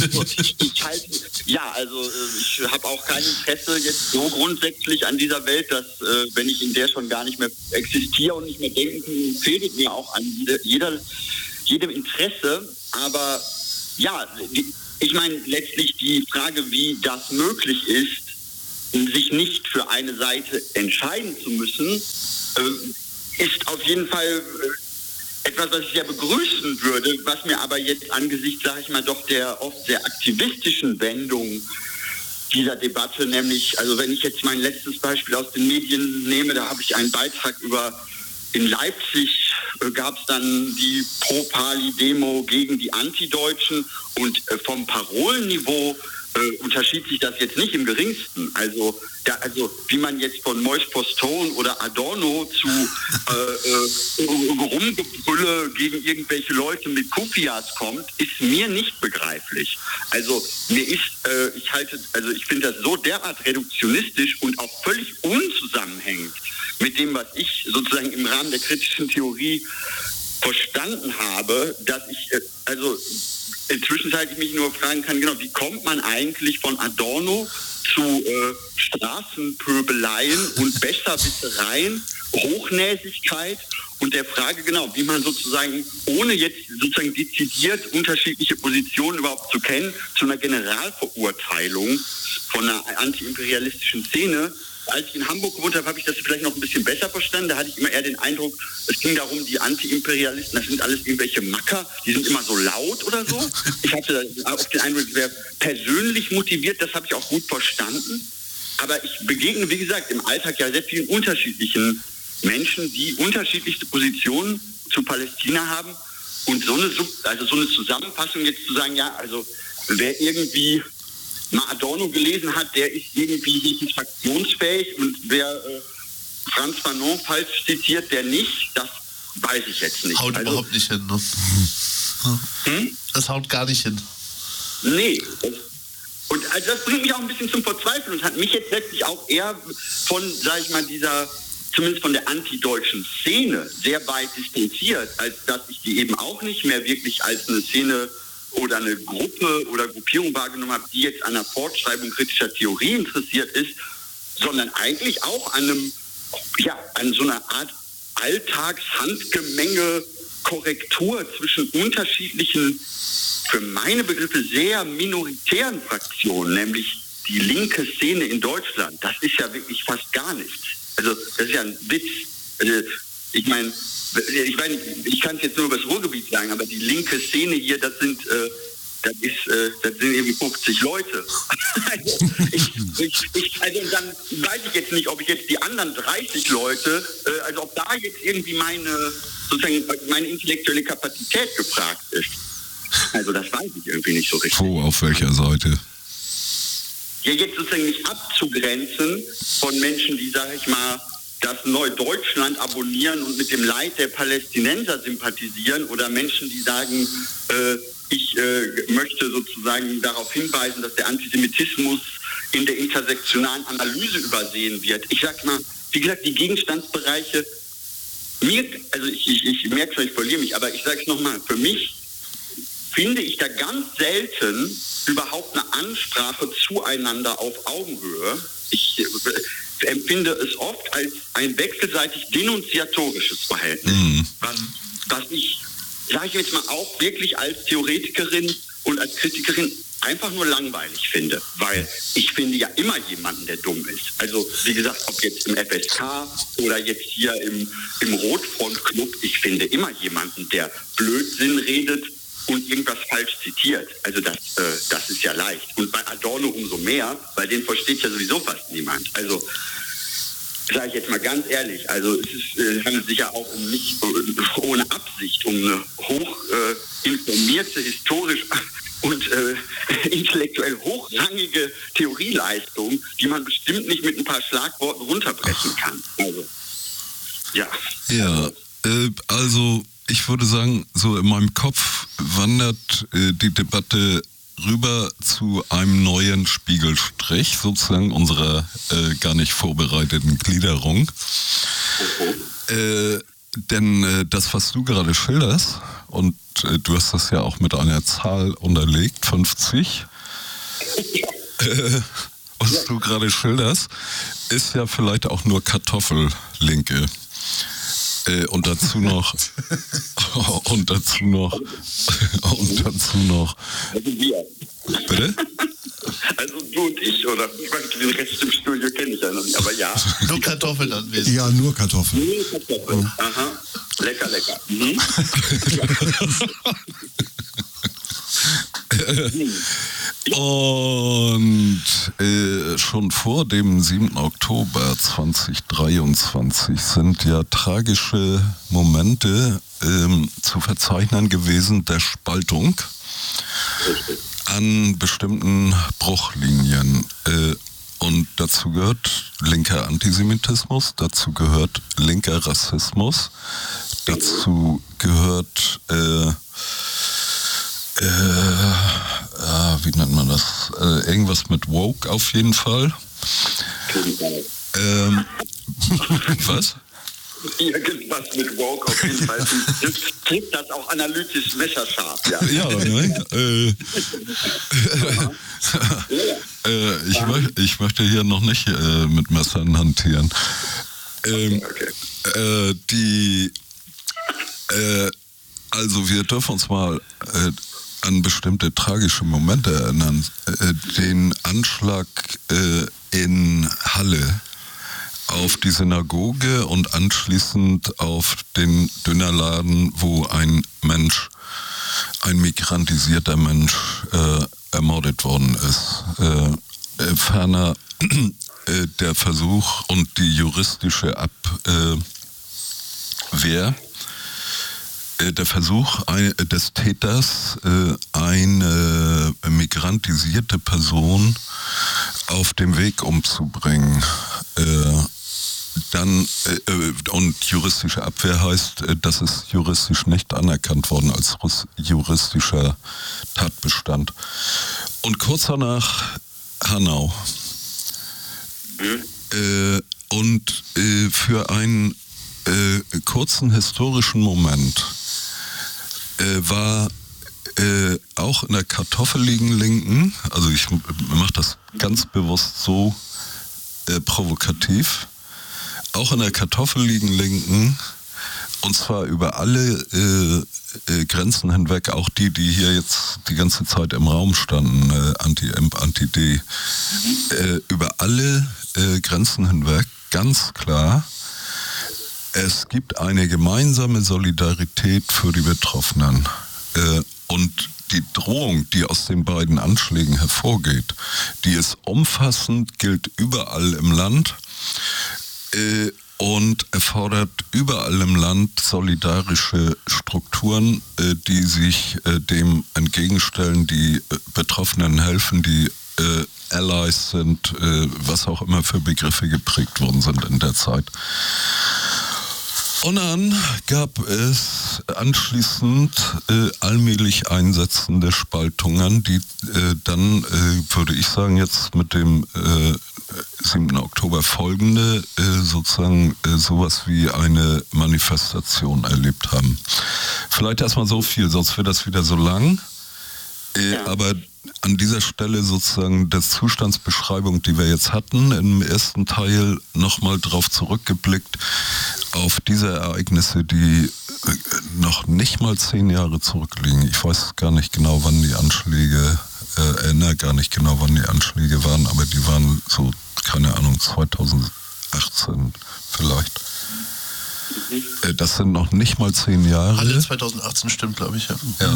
Ich habe auch kein Interesse jetzt so grundsätzlich an dieser Welt, dass wenn ich in der schon gar nicht mehr existiere und nicht mehr denken kann, fehlt mir auch an jedem Interesse. Aber ja, ich meine letztlich die Frage, wie das möglich ist, sich nicht für eine Seite entscheiden zu müssen, ist auf jeden Fall etwas, was ich sehr begrüßen würde, was mir aber jetzt angesichts, sage ich mal, doch der oft sehr aktivistischen Wendung dieser Debatte, nämlich, also wenn ich jetzt mein letztes Beispiel aus den Medien nehme, da habe ich einen Beitrag in Leipzig gab es dann die Pro-Pali-Demo gegen die Antideutschen und vom Parolenniveau unterschied sich das jetzt nicht im geringsten. Also wie man jetzt von Moïse Poston oder Adorno zu Rumgebrülle gegen irgendwelche Leute mit Kufias kommt, ist mir nicht begreiflich. Also ich finde das so derart reduktionistisch und auch völlig unzusammenhängend mit dem, was ich sozusagen im Rahmen der kritischen Theorie verstanden habe, dass ich inzwischenzeitlich mich nur fragen kann, genau, wie kommt man eigentlich von Adorno zu Straßenpöbeleien und Besserwissereien, Hochnäsigkeit und der Frage, genau, wie man sozusagen, ohne jetzt sozusagen dezidiert unterschiedliche Positionen überhaupt zu kennen, zu einer Generalverurteilung von einer antiimperialistischen Szene. Als ich in Hamburg gewohnt habe, habe ich das vielleicht noch ein bisschen besser verstanden. Da hatte ich immer eher den Eindruck, es ging darum, die Anti-Imperialisten, das sind alles irgendwelche Macker, die sind immer so laut oder so. Ich hatte auch den Eindruck, es wäre persönlich motiviert, das habe ich auch gut verstanden. Aber ich begegne, wie gesagt, im Alltag ja sehr vielen unterschiedlichen Menschen, die unterschiedlichste Positionen zu Palästina haben. Und so eine Zusammenfassung jetzt zu sagen, ja, also wer irgendwie mal Adorno gelesen hat, der ist irgendwie fraktionsfähig und wer Frantz Fanon falsch zitiert, der nicht, das weiß ich jetzt nicht. Haut überhaupt nicht hin, ne? Das haut gar nicht hin. Nee. Und also das bringt mich auch ein bisschen zum Verzweifeln und hat mich jetzt letztlich auch eher von, sag ich mal, zumindest von der antideutschen Szene sehr weit distanziert, als dass ich die eben auch nicht mehr wirklich als eine Szene oder eine Gruppe oder Gruppierung wahrgenommen habe, die jetzt an der Fortschreibung kritischer Theorie interessiert ist, sondern eigentlich auch an so einer Art Alltagshandgemenge Korrektur zwischen unterschiedlichen, für meine Begriffe sehr minoritären Fraktionen, nämlich die linke Szene in Deutschland. Das ist ja wirklich fast gar nichts. Also das ist ja ein Witz. Also, ich meine, ich kann es jetzt nur über das Ruhrgebiet sagen, aber die linke Szene hier, das sind irgendwie 50 Leute. Also dann weiß ich jetzt nicht, ob ich jetzt die anderen 30 Leute, also ob da jetzt irgendwie meine intellektuelle Kapazität gefragt ist. Also das weiß ich irgendwie nicht so richtig. Wo, auf welcher Seite? Ja, jetzt sozusagen nicht abzugrenzen von Menschen, die, sage ich mal, das Neudeutschland abonnieren und mit dem Leid der Palästinenser sympathisieren oder Menschen, die sagen, ich möchte sozusagen darauf hinweisen, dass der Antisemitismus in der intersektionalen Analyse übersehen wird. Ich sag mal, wie gesagt, die Gegenstandsbereiche, ich merke schon, ich verliere mich, aber ich sage es nochmal, für mich finde ich da ganz selten überhaupt eine Ansprache zueinander auf Augenhöhe. Ich empfinde es oft als ein wechselseitig denunziatorisches Verhältnis, was ich, sage ich jetzt mal, auch wirklich als Theoretikerin und als Kritikerin einfach nur langweilig finde, weil ich finde ja immer jemanden, der dumm ist. Also wie gesagt, ob jetzt im FSK oder jetzt hier im Rotfront-Club, ich finde immer jemanden, der Blödsinn redet und irgendwas falsch zitiert. Also das ist ja leicht. Und bei Adorno umso mehr, weil den versteht ja sowieso fast niemand. Also sage ich jetzt mal ganz ehrlich, also es handelt sich ja auch um nicht ohne Absicht um eine hoch informierte, historisch und intellektuell hochrangige Theorieleistung, die man bestimmt nicht mit ein paar Schlagworten runterbrechen kann. Also, ja. Ja, also ich würde sagen, so in meinem Kopf wandert die Debatte rüber zu einem neuen Spiegelstrich, sozusagen unserer gar nicht vorbereiteten Gliederung. Denn das, was du gerade schilderst, und du hast das ja auch mit einer Zahl unterlegt, 50, was du gerade schilderst, ist ja vielleicht auch nur Kartoffellinke. Und dazu noch Also wir. Bitte? Also du und ich, oder ich meine, den Rest im Studio kenne ich ja noch nicht, aber ja. Nur Kartoffeln anwesend. Ja, nur Kartoffeln. Nur Kartoffeln. Aha. Lecker, lecker. Mhm. Und schon vor dem 7. Oktober 2023 sind ja tragische Momente zu verzeichnen gewesen der Spaltung an bestimmten Bruchlinien. Und dazu gehört linker Antisemitismus, dazu gehört linker Rassismus, dazu gehört wie nennt man das? Irgendwas mit Woke auf jeden Fall. Was? Irgendwas mit Woke auf jeden Fall. Klingt das auch analytisch messerscharf, ja. Ja, ne? Ich möchte hier noch nicht mit Messern hantieren. Also wir dürfen uns mal an bestimmte tragische Momente erinnern. Den Anschlag in Halle auf die Synagoge und anschließend auf den Dönerladen, wo ein migrantisierter Mensch ermordet worden ist. Ferner der Versuch und die juristische Abwehr, der Versuch des Täters, eine migrantisierte Person auf dem Weg umzubringen. Und juristische Abwehr heißt, das ist juristisch nicht anerkannt worden als juristischer Tatbestand. Und kurz danach Hanau. Und für einen kurzen historischen Moment war auch in der kartoffeligen Linken, also ich mache das ganz bewusst so provokativ, auch in der kartoffeligen Linken, und zwar über alle Grenzen hinweg, auch die hier jetzt die ganze Zeit im Raum standen, Anti-Imp, Anti-D, über alle Grenzen hinweg, ganz klar, es gibt eine gemeinsame Solidarität für die Betroffenen. Und die Drohung, die aus den beiden Anschlägen hervorgeht, die ist umfassend, gilt überall im Land und erfordert überall im Land solidarische Strukturen, die sich dem entgegenstellen, die Betroffenen helfen, die Allies sind, was auch immer für Begriffe geprägt worden sind in der Zeit. Und dann gab es anschließend allmählich einsetzende Spaltungen, die dann, würde ich sagen, jetzt mit dem 7. Oktober folgende sozusagen sowas wie eine Manifestation erlebt haben. Vielleicht erstmal so viel, sonst wird das wieder so lang. Aber an dieser Stelle sozusagen der Zustandsbeschreibung, die wir jetzt hatten, im ersten Teil nochmal drauf zurückgeblickt, auf diese Ereignisse, die noch nicht mal 10 Jahre zurückliegen. Ich weiß gar nicht genau, wann die Anschläge, erinnere gar nicht genau, wann die Anschläge waren, aber die waren so, keine Ahnung, 2018 vielleicht. Das sind noch nicht mal 10 Jahre. Alle 2018 stimmt, glaube ich, ja. Ja.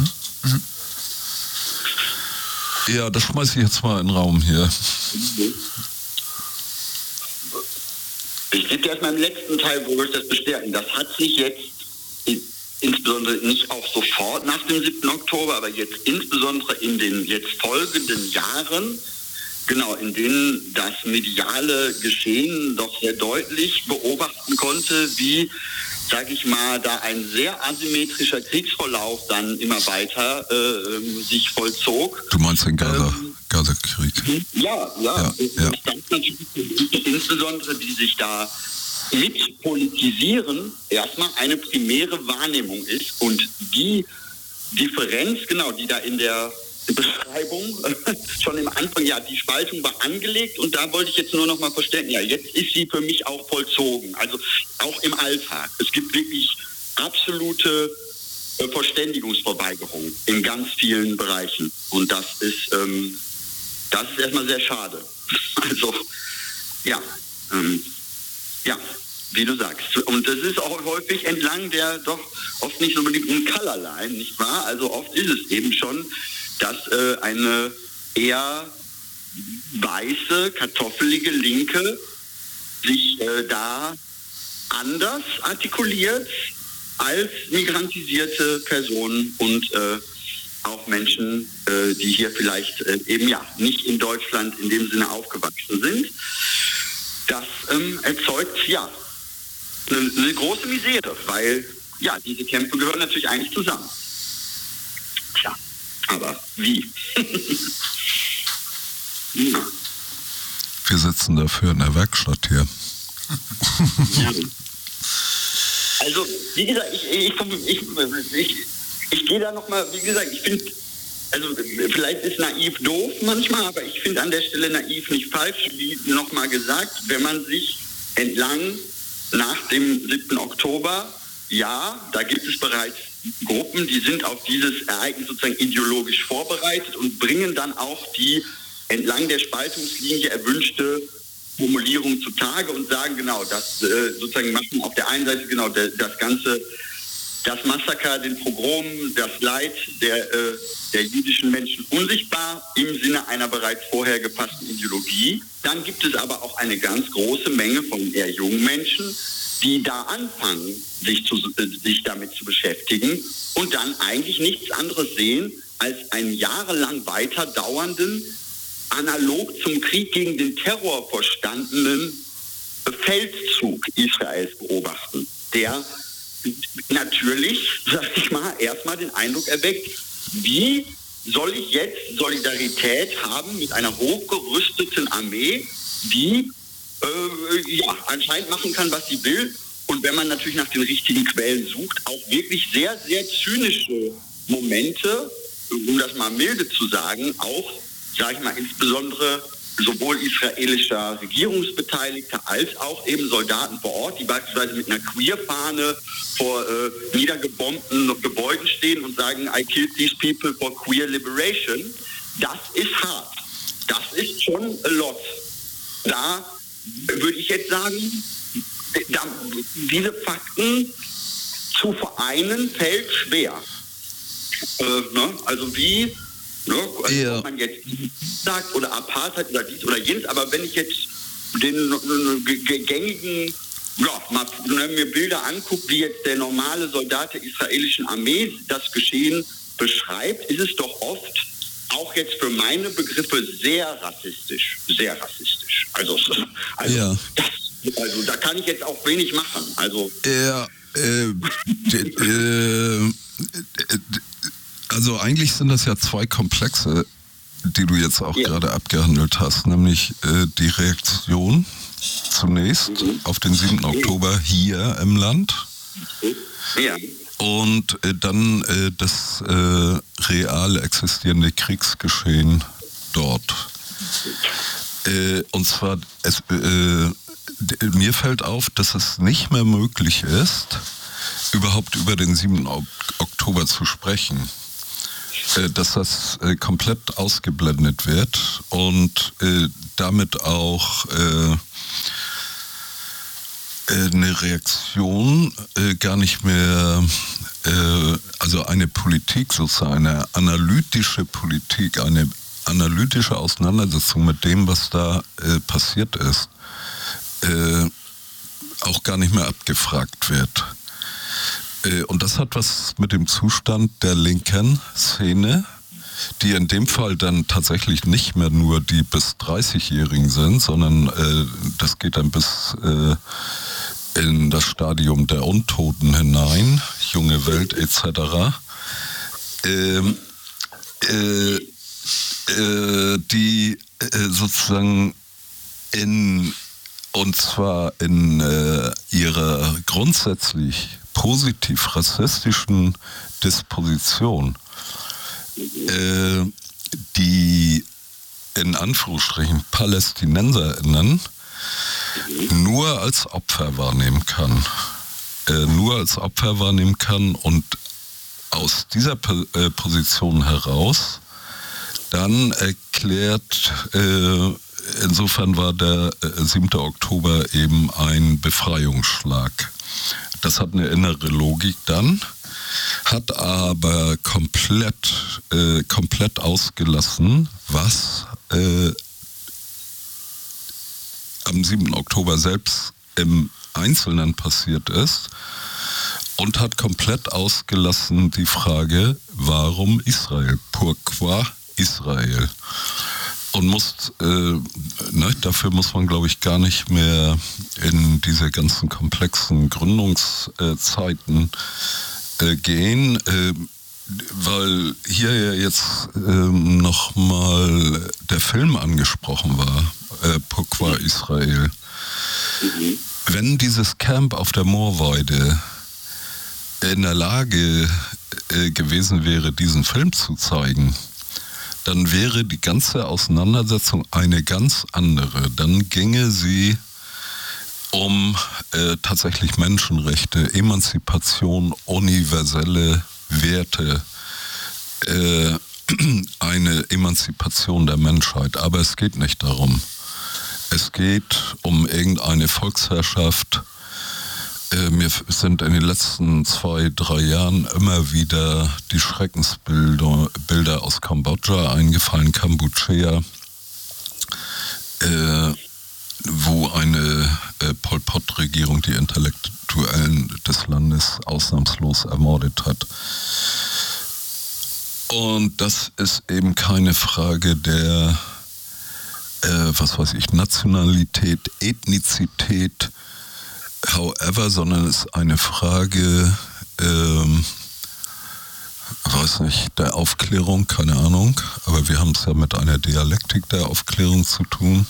Ja, das schmeiße ich jetzt mal in den Raum hier. Ich möchte erstmal im letzten Teil, wo ich das bestärken. Das hat sich jetzt insbesondere nicht auch sofort nach dem 7. Oktober, aber jetzt insbesondere in den jetzt folgenden Jahren, genau, in denen das mediale Geschehen doch sehr deutlich beobachten konnte, wie, sage ich mal, da ein sehr asymmetrischer Kriegsverlauf dann immer weiter sich vollzog. Du meinst den Gaza-Krieg? Ja. Das natürlich insbesondere, die sich da mit politisieren, erstmal eine primäre Wahrnehmung ist und die Differenz, genau, die da in der Beschreibung schon im Anfang, ja, die Spaltung war angelegt und da wollte ich jetzt nur noch mal verstehen, ja, jetzt ist sie für mich auch vollzogen, also auch im Alltag. Es gibt wirklich absolute Verständigungsverweigerung in ganz vielen Bereichen und das ist erstmal sehr schade. Also, ja, wie du sagst. Und das ist auch häufig entlang der doch oft nicht so unbedingt Colorline, nicht wahr? Also oft ist es eben schon, dass eine eher weiße, kartoffelige Linke sich da anders artikuliert als migrantisierte Personen und auch Menschen, die hier vielleicht eben ja nicht in Deutschland in dem Sinne aufgewachsen sind. Das erzeugt ja eine große Misere, weil ja diese Kämpfe gehören natürlich eigentlich zusammen. Tja, aber wie? Ja. Wir sitzen dafür in der Werkstatt hier. Ja. Also, wie gesagt, ich gehe da nochmal, wie gesagt, ich finde, also vielleicht ist naiv doof manchmal, aber ich finde an der Stelle naiv nicht falsch, wie nochmal gesagt, wenn man sich entlang nach dem 7. Oktober, ja, da gibt es bereits Gruppen, die sind auf dieses Ereignis sozusagen ideologisch vorbereitet und bringen dann auch die entlang der Spaltungslinie erwünschte Formulierung zutage und sagen genau, das sozusagen machen auf der einen Seite genau das Ganze, das Massaker, den Pogrom, das Leid der jüdischen Menschen unsichtbar im Sinne einer bereits vorher gefassten Ideologie. Dann gibt es aber auch eine ganz große Menge von eher jungen Menschen, die da anfangen, sich damit zu beschäftigen und dann eigentlich nichts anderes sehen als einen jahrelang weiter dauernden, analog zum Krieg gegen den Terror verstandenen Feldzug Israels beobachten, der natürlich, sag ich mal, erstmal den Eindruck erweckt, wie soll ich jetzt Solidarität haben mit einer hochgerüsteten Armee, die anscheinend machen kann, was sie will. Und wenn man natürlich nach den richtigen Quellen sucht, auch wirklich sehr, sehr zynische Momente, um das mal milde zu sagen, auch, sage ich mal, insbesondere sowohl israelischer Regierungsbeteiligter als auch eben Soldaten vor Ort, die beispielsweise mit einer Queer-Fahne vor niedergebombten Gebäuden stehen und sagen, I killed these people for queer liberation. Das ist hart. Das ist schon a lot. Da würde ich jetzt sagen, diese Fakten zu vereinen fällt schwer. Also wie, ob man jetzt sagt oder Apartheid oder dies oder jenes, aber wenn ich jetzt den gängigen, mir Bilder angucke, wie jetzt der normale Soldat der israelischen Armee das Geschehen beschreibt, ist es doch oft auch jetzt für meine Begriffe sehr rassistisch. Sehr rassistisch. Also ja. Da kann ich jetzt auch wenig machen. Also also eigentlich sind das ja zwei Komplexe, die du jetzt auch gerade abgehandelt hast, nämlich die Reaktion zunächst auf den 7. Oktober hier im Land und dann das real existierende Kriegsgeschehen dort. Und zwar, mir fällt auf, dass es nicht mehr möglich ist, überhaupt über den 7. Oktober zu sprechen. Dass das komplett ausgeblendet wird und damit auch eine Reaktion gar nicht mehr, also eine Politik sozusagen, eine analytische Politik, eine analytische Auseinandersetzung mit dem, was da passiert ist, auch gar nicht mehr abgefragt wird. Und das hat was mit dem Zustand der linken Szene, die in dem Fall dann tatsächlich nicht mehr nur die bis 30-Jährigen sind, sondern das geht dann bis in das Stadium der Untoten hinein, junge Welt etc., die sozusagen und zwar in ihrer grundsätzlich positiv rassistischen Disposition die in Anführungsstrichen PalästinenserInnen nur als Opfer wahrnehmen kann. Und aus dieser Position heraus dann erklärt, insofern war der 7. Oktober eben ein Befreiungsschlag. Das hat eine innere Logik dann, hat aber komplett ausgelassen, was am 7. Oktober selbst im Einzelnen passiert ist, und hat komplett ausgelassen die Frage, warum Israel? Pourquoi Israel? Und dafür muss man, glaube ich, gar nicht mehr in diese ganzen komplexen Gründungszeiten gehen, weil hier ja jetzt nochmal der Film angesprochen war, Pourquoi Israel. Wenn dieses Camp auf der Moorweide in der Lage gewesen wäre, diesen Film zu zeigen, dann wäre die ganze Auseinandersetzung eine ganz andere. Dann ginge sie um tatsächlich Menschenrechte, Emanzipation, universelle Werte, eine Emanzipation der Menschheit. Aber es geht nicht darum. Es geht um irgendeine Volksherrschaft. Mir sind in den letzten 2-3 Jahren immer wieder die Schreckensbilder aus Kambodscha eingefallen, Kampuchea, wo eine Pol Pot-Regierung die Intellektuellen des Landes ausnahmslos ermordet hat. Und das ist eben keine Frage der, Nationalität, Ethnizität, however, sondern es ist eine Frage, der Aufklärung, keine Ahnung, aber wir haben es ja mit einer Dialektik der Aufklärung zu tun.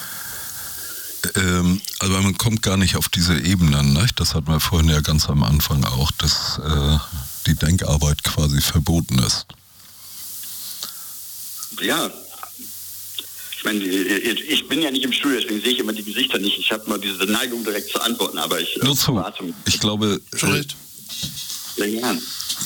Also man kommt gar nicht auf diese Ebenen, ne? Das hatten wir vorhin ja ganz am Anfang auch, dass die Denkarbeit quasi verboten ist. Ja. Ich meine, ich bin ja nicht im Studio, deswegen sehe ich immer die Gesichter nicht. Ich habe mal diese Neigung direkt zu antworten, aber ich warte. Ich glaube... Sehr gern.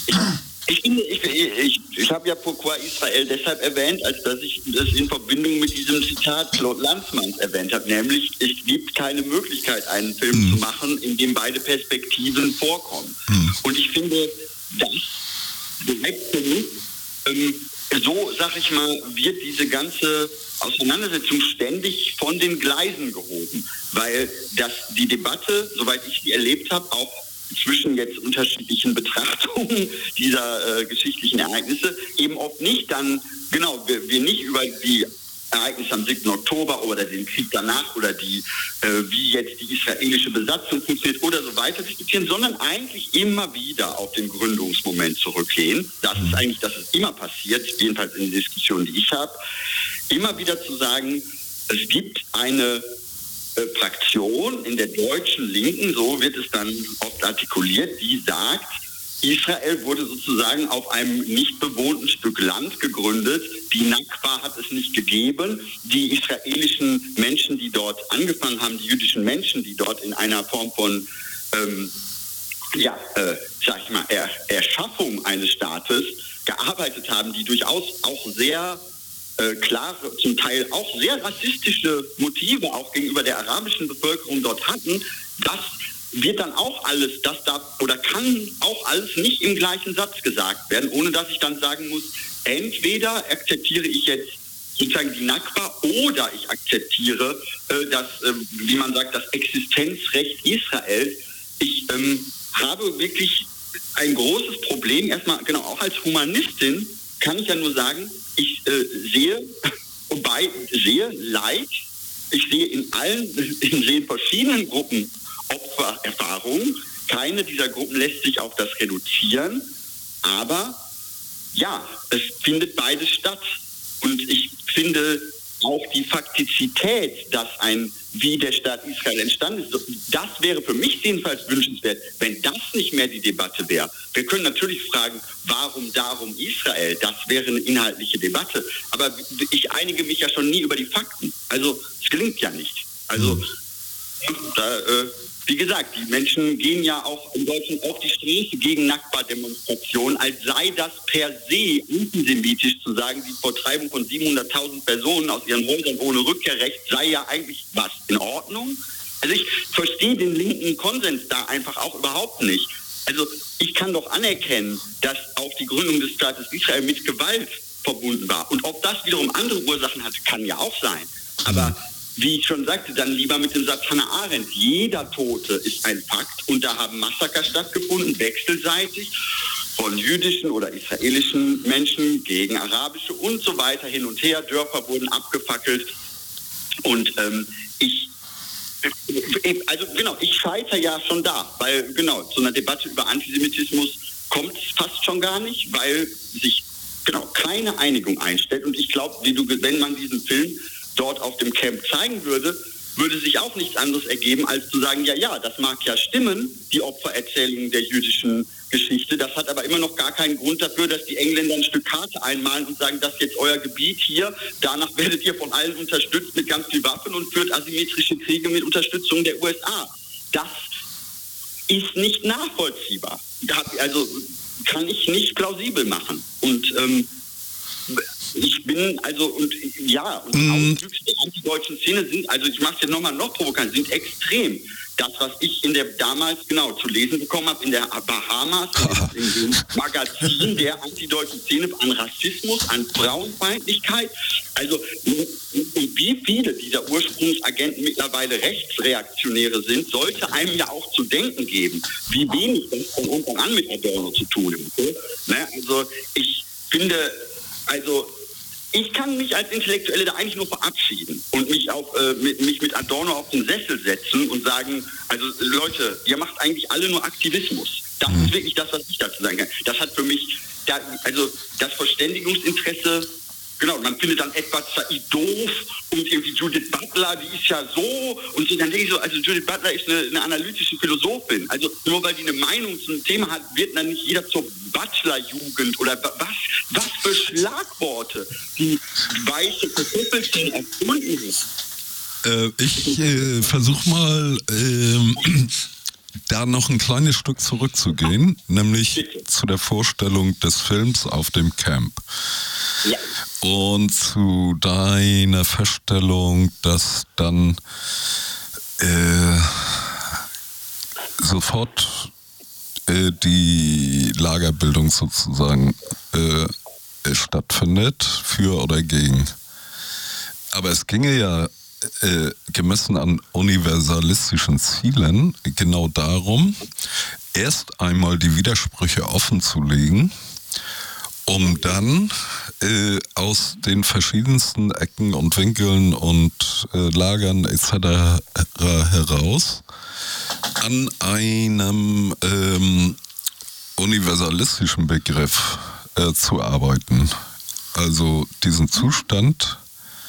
Ich habe ja Pourquoi Israel deshalb erwähnt, als dass ich das in Verbindung mit diesem Zitat Claude Lanzmanns erwähnt habe, nämlich es gibt keine Möglichkeit, einen Film zu machen, in dem beide Perspektiven vorkommen. Und ich finde, das direkt für mich, so, sag ich mal, wird diese ganze Auseinandersetzung ständig von den Gleisen gehoben, weil die Debatte, soweit ich sie erlebt habe, auch zwischen jetzt unterschiedlichen Betrachtungen dieser geschichtlichen Ereignisse eben oft nicht dann, wir nicht über die Ereignisse am 7. Oktober oder den Krieg danach oder wie jetzt die israelische Besatzung funktioniert oder so weiter diskutieren, sondern eigentlich immer wieder auf den Gründungsmoment zurückgehen. Das ist eigentlich, dass es immer passiert, jedenfalls in den Diskussionen, die ich habe, immer wieder zu sagen, es gibt eine Fraktion in der deutschen Linken, so wird es dann oft artikuliert, die sagt, Israel wurde sozusagen auf einem nicht bewohnten Stück Land gegründet. Die Nakba hat es nicht gegeben. Die israelischen Menschen, die dort angefangen haben, die jüdischen Menschen, die dort in einer Form von Erschaffung eines Staates gearbeitet haben, die durchaus auch sehr klare, zum Teil auch sehr rassistische Motive auch gegenüber der arabischen Bevölkerung dort hatten, das wird dann auch alles, das darf oder kann auch alles nicht im gleichen Satz gesagt werden, ohne dass ich dann sagen muss, entweder akzeptiere ich jetzt sozusagen die Nakba, oder ich akzeptiere das, wie man sagt, das Existenzrecht Israels. Ich habe wirklich ein großes Problem. Erstmal, genau, auch als Humanistin kann ich ja nur sagen, ich sehe Leid, ich sehe in verschiedenen Gruppen Opfererfahrungen. Keine dieser Gruppen lässt sich auf das reduzieren, aber ja, es findet beides statt. Und ich finde auch die Faktizität, wie der Staat Israel entstanden ist, das wäre für mich jedenfalls wünschenswert, wenn das nicht mehr die Debatte wäre. Wir können natürlich fragen, warum darum Israel? Das wäre eine inhaltliche Debatte. Aber ich einige mich ja schon nie über die Fakten. Also es gelingt ja nicht. Also wie gesagt, die Menschen gehen ja auch in Deutschland auf die Straße gegen Nakba-Demonstrationen, als sei das per se antisemitisch zu sagen, die Vertreibung von 700.000 Personen aus ihren Häusern ohne Rückkehrrecht sei ja eigentlich was in Ordnung. Also ich verstehe den linken Konsens da einfach auch überhaupt nicht. Also ich kann doch anerkennen, dass auch die Gründung des Staates Israel mit Gewalt verbunden war. Und ob das wiederum andere Ursachen hatte, kann ja auch sein. Aber wie ich schon sagte, dann lieber mit dem Satz Hannah Arendt, jeder Tote ist ein Fakt, und da haben Massaker stattgefunden, wechselseitig, von jüdischen oder israelischen Menschen gegen arabische und so weiter hin und her. Dörfer wurden abgefackelt, und ich scheitere ja schon da, weil zu einer Debatte über Antisemitismus kommt es fast schon gar nicht, weil sich keine Einigung einstellt. Und ich glaube, wenn man diesen Film dort auf dem Camp zeigen würde sich auch nichts anderes ergeben, als zu sagen, ja, das mag ja stimmen, die Opfererzählung der jüdischen Geschichte. Das hat aber immer noch gar keinen Grund dafür, dass die Engländer ein Stück Karte einmalen und sagen, das ist jetzt euer Gebiet hier, danach werdet ihr von allen unterstützt mit ganz viel Waffen und führt asymmetrische Kriege mit Unterstützung der USA. Das ist nicht nachvollziehbar. Also kann ich nicht plausibel machen. Und ich bin die Auswüchse der antideutschen Szene sind, also ich mache es jetzt nochmal noch provokant, sind extrem. Das, was ich damals zu lesen bekommen habe in der Bahamas, in dem Magazin der antideutschen Szene, an Rassismus, an Frauenfeindlichkeit, und wie viele dieser Ursprungsagenten mittlerweile Rechtsreaktionäre sind, sollte einem ja auch zu denken geben, wie wenig das von Anfang an mit Adorno zu tun hat. Also ich finde, ich kann mich als Intellektuelle da eigentlich nur verabschieden und mich mit Adorno auf den Sessel setzen und sagen, also Leute, ihr macht eigentlich alle nur Aktivismus. Das ist wirklich das, was ich dazu sagen kann. Das hat für mich, das Verständigungsinteresse, man findet dann Edward Said doof und irgendwie Judith Butler, die ist ja so, und so, dann denke ich so, also Judith Butler ist eine analytische Philosophin. Also nur weil die eine Meinung zu einem Thema hat, wird dann nicht jeder zur Butler-Jugend oder was für Schlagworte die weiße Kartoffelchen erfunden ist. Ich versuche mal da noch ein kleines Stück zurückzugehen, nämlich zu der Vorstellung des Films auf dem Camp. Ja. Und zu deiner Feststellung, dass dann sofort die Lagerbildung sozusagen stattfindet, für oder gegen. Aber es ginge ja gemessen an universalistischen Zielen genau darum, erst einmal die Widersprüche offen zu legen, um dann aus den verschiedensten Ecken und Winkeln und Lagern etc. heraus an einem universalistischen Begriff zu arbeiten. Also diesen Zustand,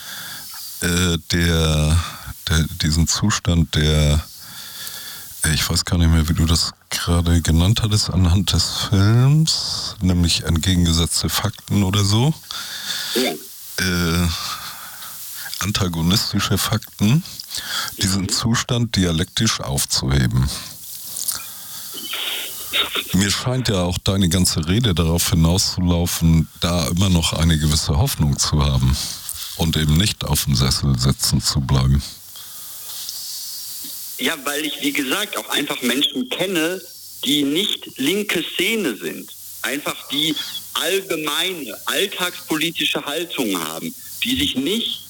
ich weiß gar nicht mehr, wie du das gerade genannt hattest, anhand des Films, nämlich entgegengesetzte Fakten oder so. Ja. Antagonistische Fakten, diesen Zustand dialektisch aufzuheben. Mir scheint ja auch deine ganze Rede darauf hinauszulaufen, da immer noch eine gewisse Hoffnung zu haben und eben nicht auf dem Sessel sitzen zu bleiben. Ja, weil ich, wie gesagt, auch einfach Menschen kenne, die nicht linke Szene sind. einfach die allgemeine, alltagspolitische Haltung haben, die sich nicht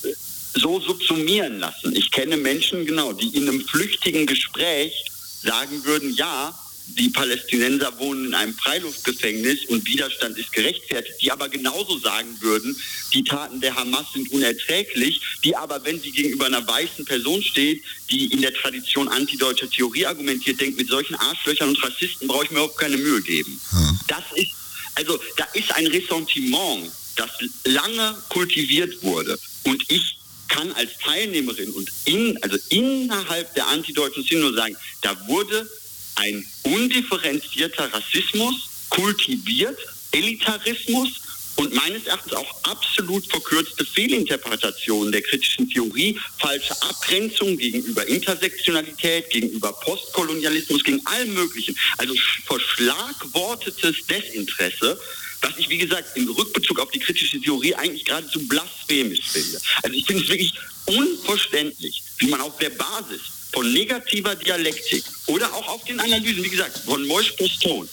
so subsumieren lassen. Ich kenne Menschen, genau, die in einem flüchtigen Gespräch sagen würden, ja, die Palästinenser wohnen in einem Freiluftgefängnis und Widerstand ist gerechtfertigt, die aber genauso sagen würden, die Taten der Hamas sind unerträglich, die aber, wenn sie gegenüber einer weißen Person steht, die in der Tradition antideutscher Theorie argumentiert, denkt, mit solchen Arschlöchern und Rassisten brauche ich mir überhaupt keine Mühe geben. Das ist, also da ist ein Ressentiment, das lange kultiviert wurde, und ich kann als Teilnehmerin und innerhalb der antideutschen Szene nur sagen, da wurde ein undifferenzierter Rassismus kultiviert, Elitarismus und meines Erachtens auch absolut verkürzte Fehlinterpretationen der kritischen Theorie, falsche Abgrenzung gegenüber Intersektionalität, gegenüber Postkolonialismus, gegen allem Möglichen. Also verschlagwortetes Desinteresse, was ich, wie gesagt, im Rückbezug auf die kritische Theorie eigentlich geradezu blasphemisch finde. Also ich finde es wirklich unverständlich, wie man auf der Basis von negativer Dialektik oder auch auf den Analysen, wie gesagt, von Mosch-Poston,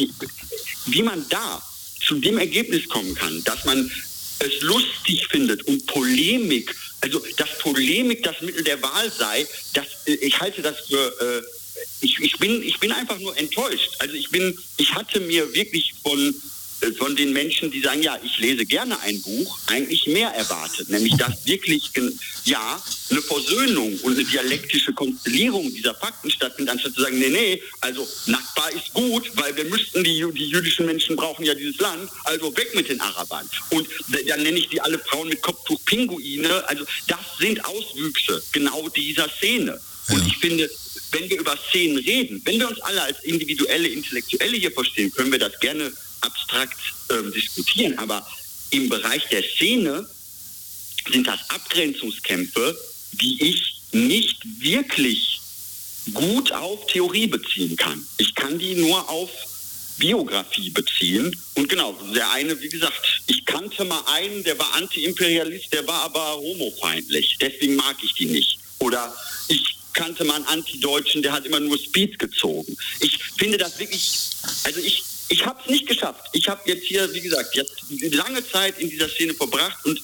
wie man da zu dem Ergebnis kommen kann, dass man es lustig findet und Polemik, also dass Polemik das Mittel der Wahl sei, ich halte das für, ich bin einfach nur enttäuscht. Also ich hatte mir wirklich von den Menschen, die sagen, ja, ich lese gerne ein Buch, eigentlich mehr erwartet. Nämlich, dass wirklich, ja, eine Versöhnung und eine dialektische Konstellierung dieser Fakten stattfindet, anstatt zu sagen, nee, also Nakba ist gut, weil wir müssten, die jüdischen Menschen brauchen ja dieses Land, also weg mit den Arabern. Und dann nenne ich die alle Frauen mit Kopftuch Pinguine. Also das sind Auswüchse genau dieser Szene. Ja. Und ich finde, wenn wir über Szenen reden, wenn wir uns alle als individuelle Intellektuelle hier verstehen, können wir das gerne abstrakt diskutieren, aber im Bereich der Szene sind das Abgrenzungskämpfe, die ich nicht wirklich gut auf Theorie beziehen kann. Ich kann die nur auf Biografie beziehen. Und genau, der eine, wie gesagt, ich kannte mal einen, der war Anti-Imperialist, der war aber homofeindlich. Deswegen mag ich die nicht. Oder ich kannte mal einen Antideutschen, der hat immer nur Speeds gezogen. Ich finde das wirklich, also ich habe es nicht geschafft. Ich habe jetzt hier, wie gesagt, jetzt lange Zeit in dieser Szene verbracht und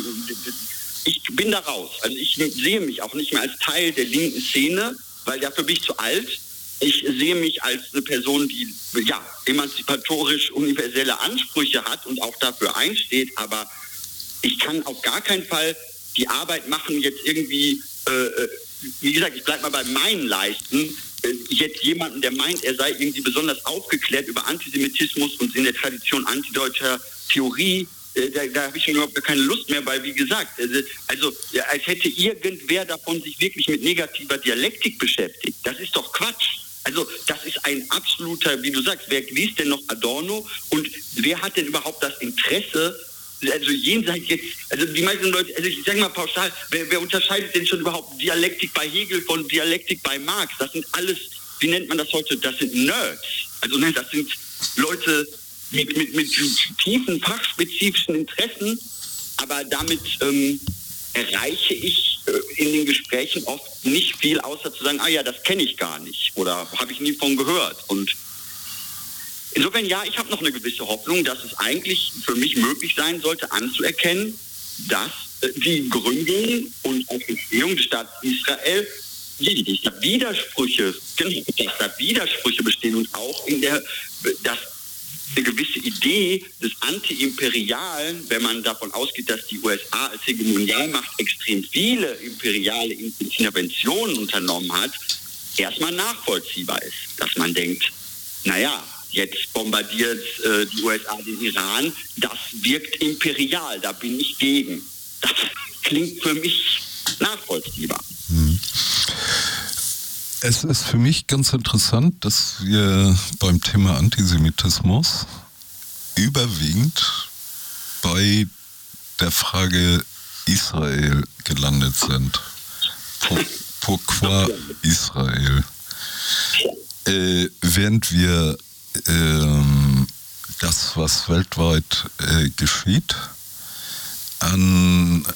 ich bin da raus. Also ich sehe mich auch nicht mehr als Teil der linken Szene, weil dafür bin ich zu alt. Ich sehe mich als eine Person, die ja emanzipatorisch universelle Ansprüche hat und auch dafür einsteht, aber ich kann auf gar keinen Fall die Arbeit machen, jetzt irgendwie, wie gesagt, ich bleibe mal bei meinen Leisten, jetzt jemanden, der meint, er sei irgendwie besonders aufgeklärt über Antisemitismus und in der Tradition antideutscher Theorie, da habe ich schon überhaupt keine Lust mehr, weil, wie gesagt, also als hätte irgendwer davon sich wirklich mit negativer Dialektik beschäftigt. Das ist doch Quatsch. Also das ist ein absoluter, wie du sagst, wer liest denn noch Adorno und wer hat denn überhaupt das Interesse, also jenseits jetzt, also die meisten Leute, also ich sage mal pauschal, wer unterscheidet denn schon überhaupt Dialektik bei Hegel von Dialektik bei Marx? Das sind alles, wie nennt man das heute, das sind Nerds. Also ne, das sind Leute mit tiefen fachspezifischen Interessen, aber damit erreiche ich in den Gesprächen oft nicht viel, außer zu sagen, ah ja, das kenne ich gar nicht oder habe ich nie von gehört. Und insofern, ja, ich habe noch eine gewisse Hoffnung, dass es eigentlich für mich möglich sein sollte, anzuerkennen, dass die Gründung und auch Entstehung des Staates Israel, dass da Widersprüche bestehen und auch dass eine gewisse Idee des Anti-Imperialen, wenn man davon ausgeht, dass die USA als Hegemonialmacht extrem viele imperiale Interventionen unternommen hat, erstmal nachvollziehbar ist. Dass man denkt, naja, jetzt bombardiert die USA den Iran, das wirkt imperial, da bin ich gegen. Das klingt für mich nachvollziehbar. Es ist für mich ganz interessant, dass wir beim Thema Antisemitismus überwiegend bei der Frage Israel gelandet sind. Pourquoi Israel? Während wir das, was weltweit geschieht, an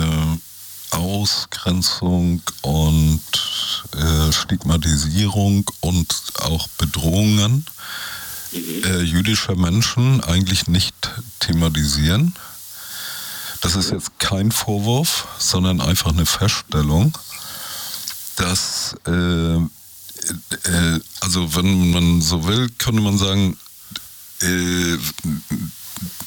Ausgrenzung und Stigmatisierung und auch Bedrohungen jüdischer Menschen eigentlich nicht thematisieren. Das ist jetzt kein Vorwurf, sondern einfach eine Feststellung, dass, also wenn man so will, könnte man sagen,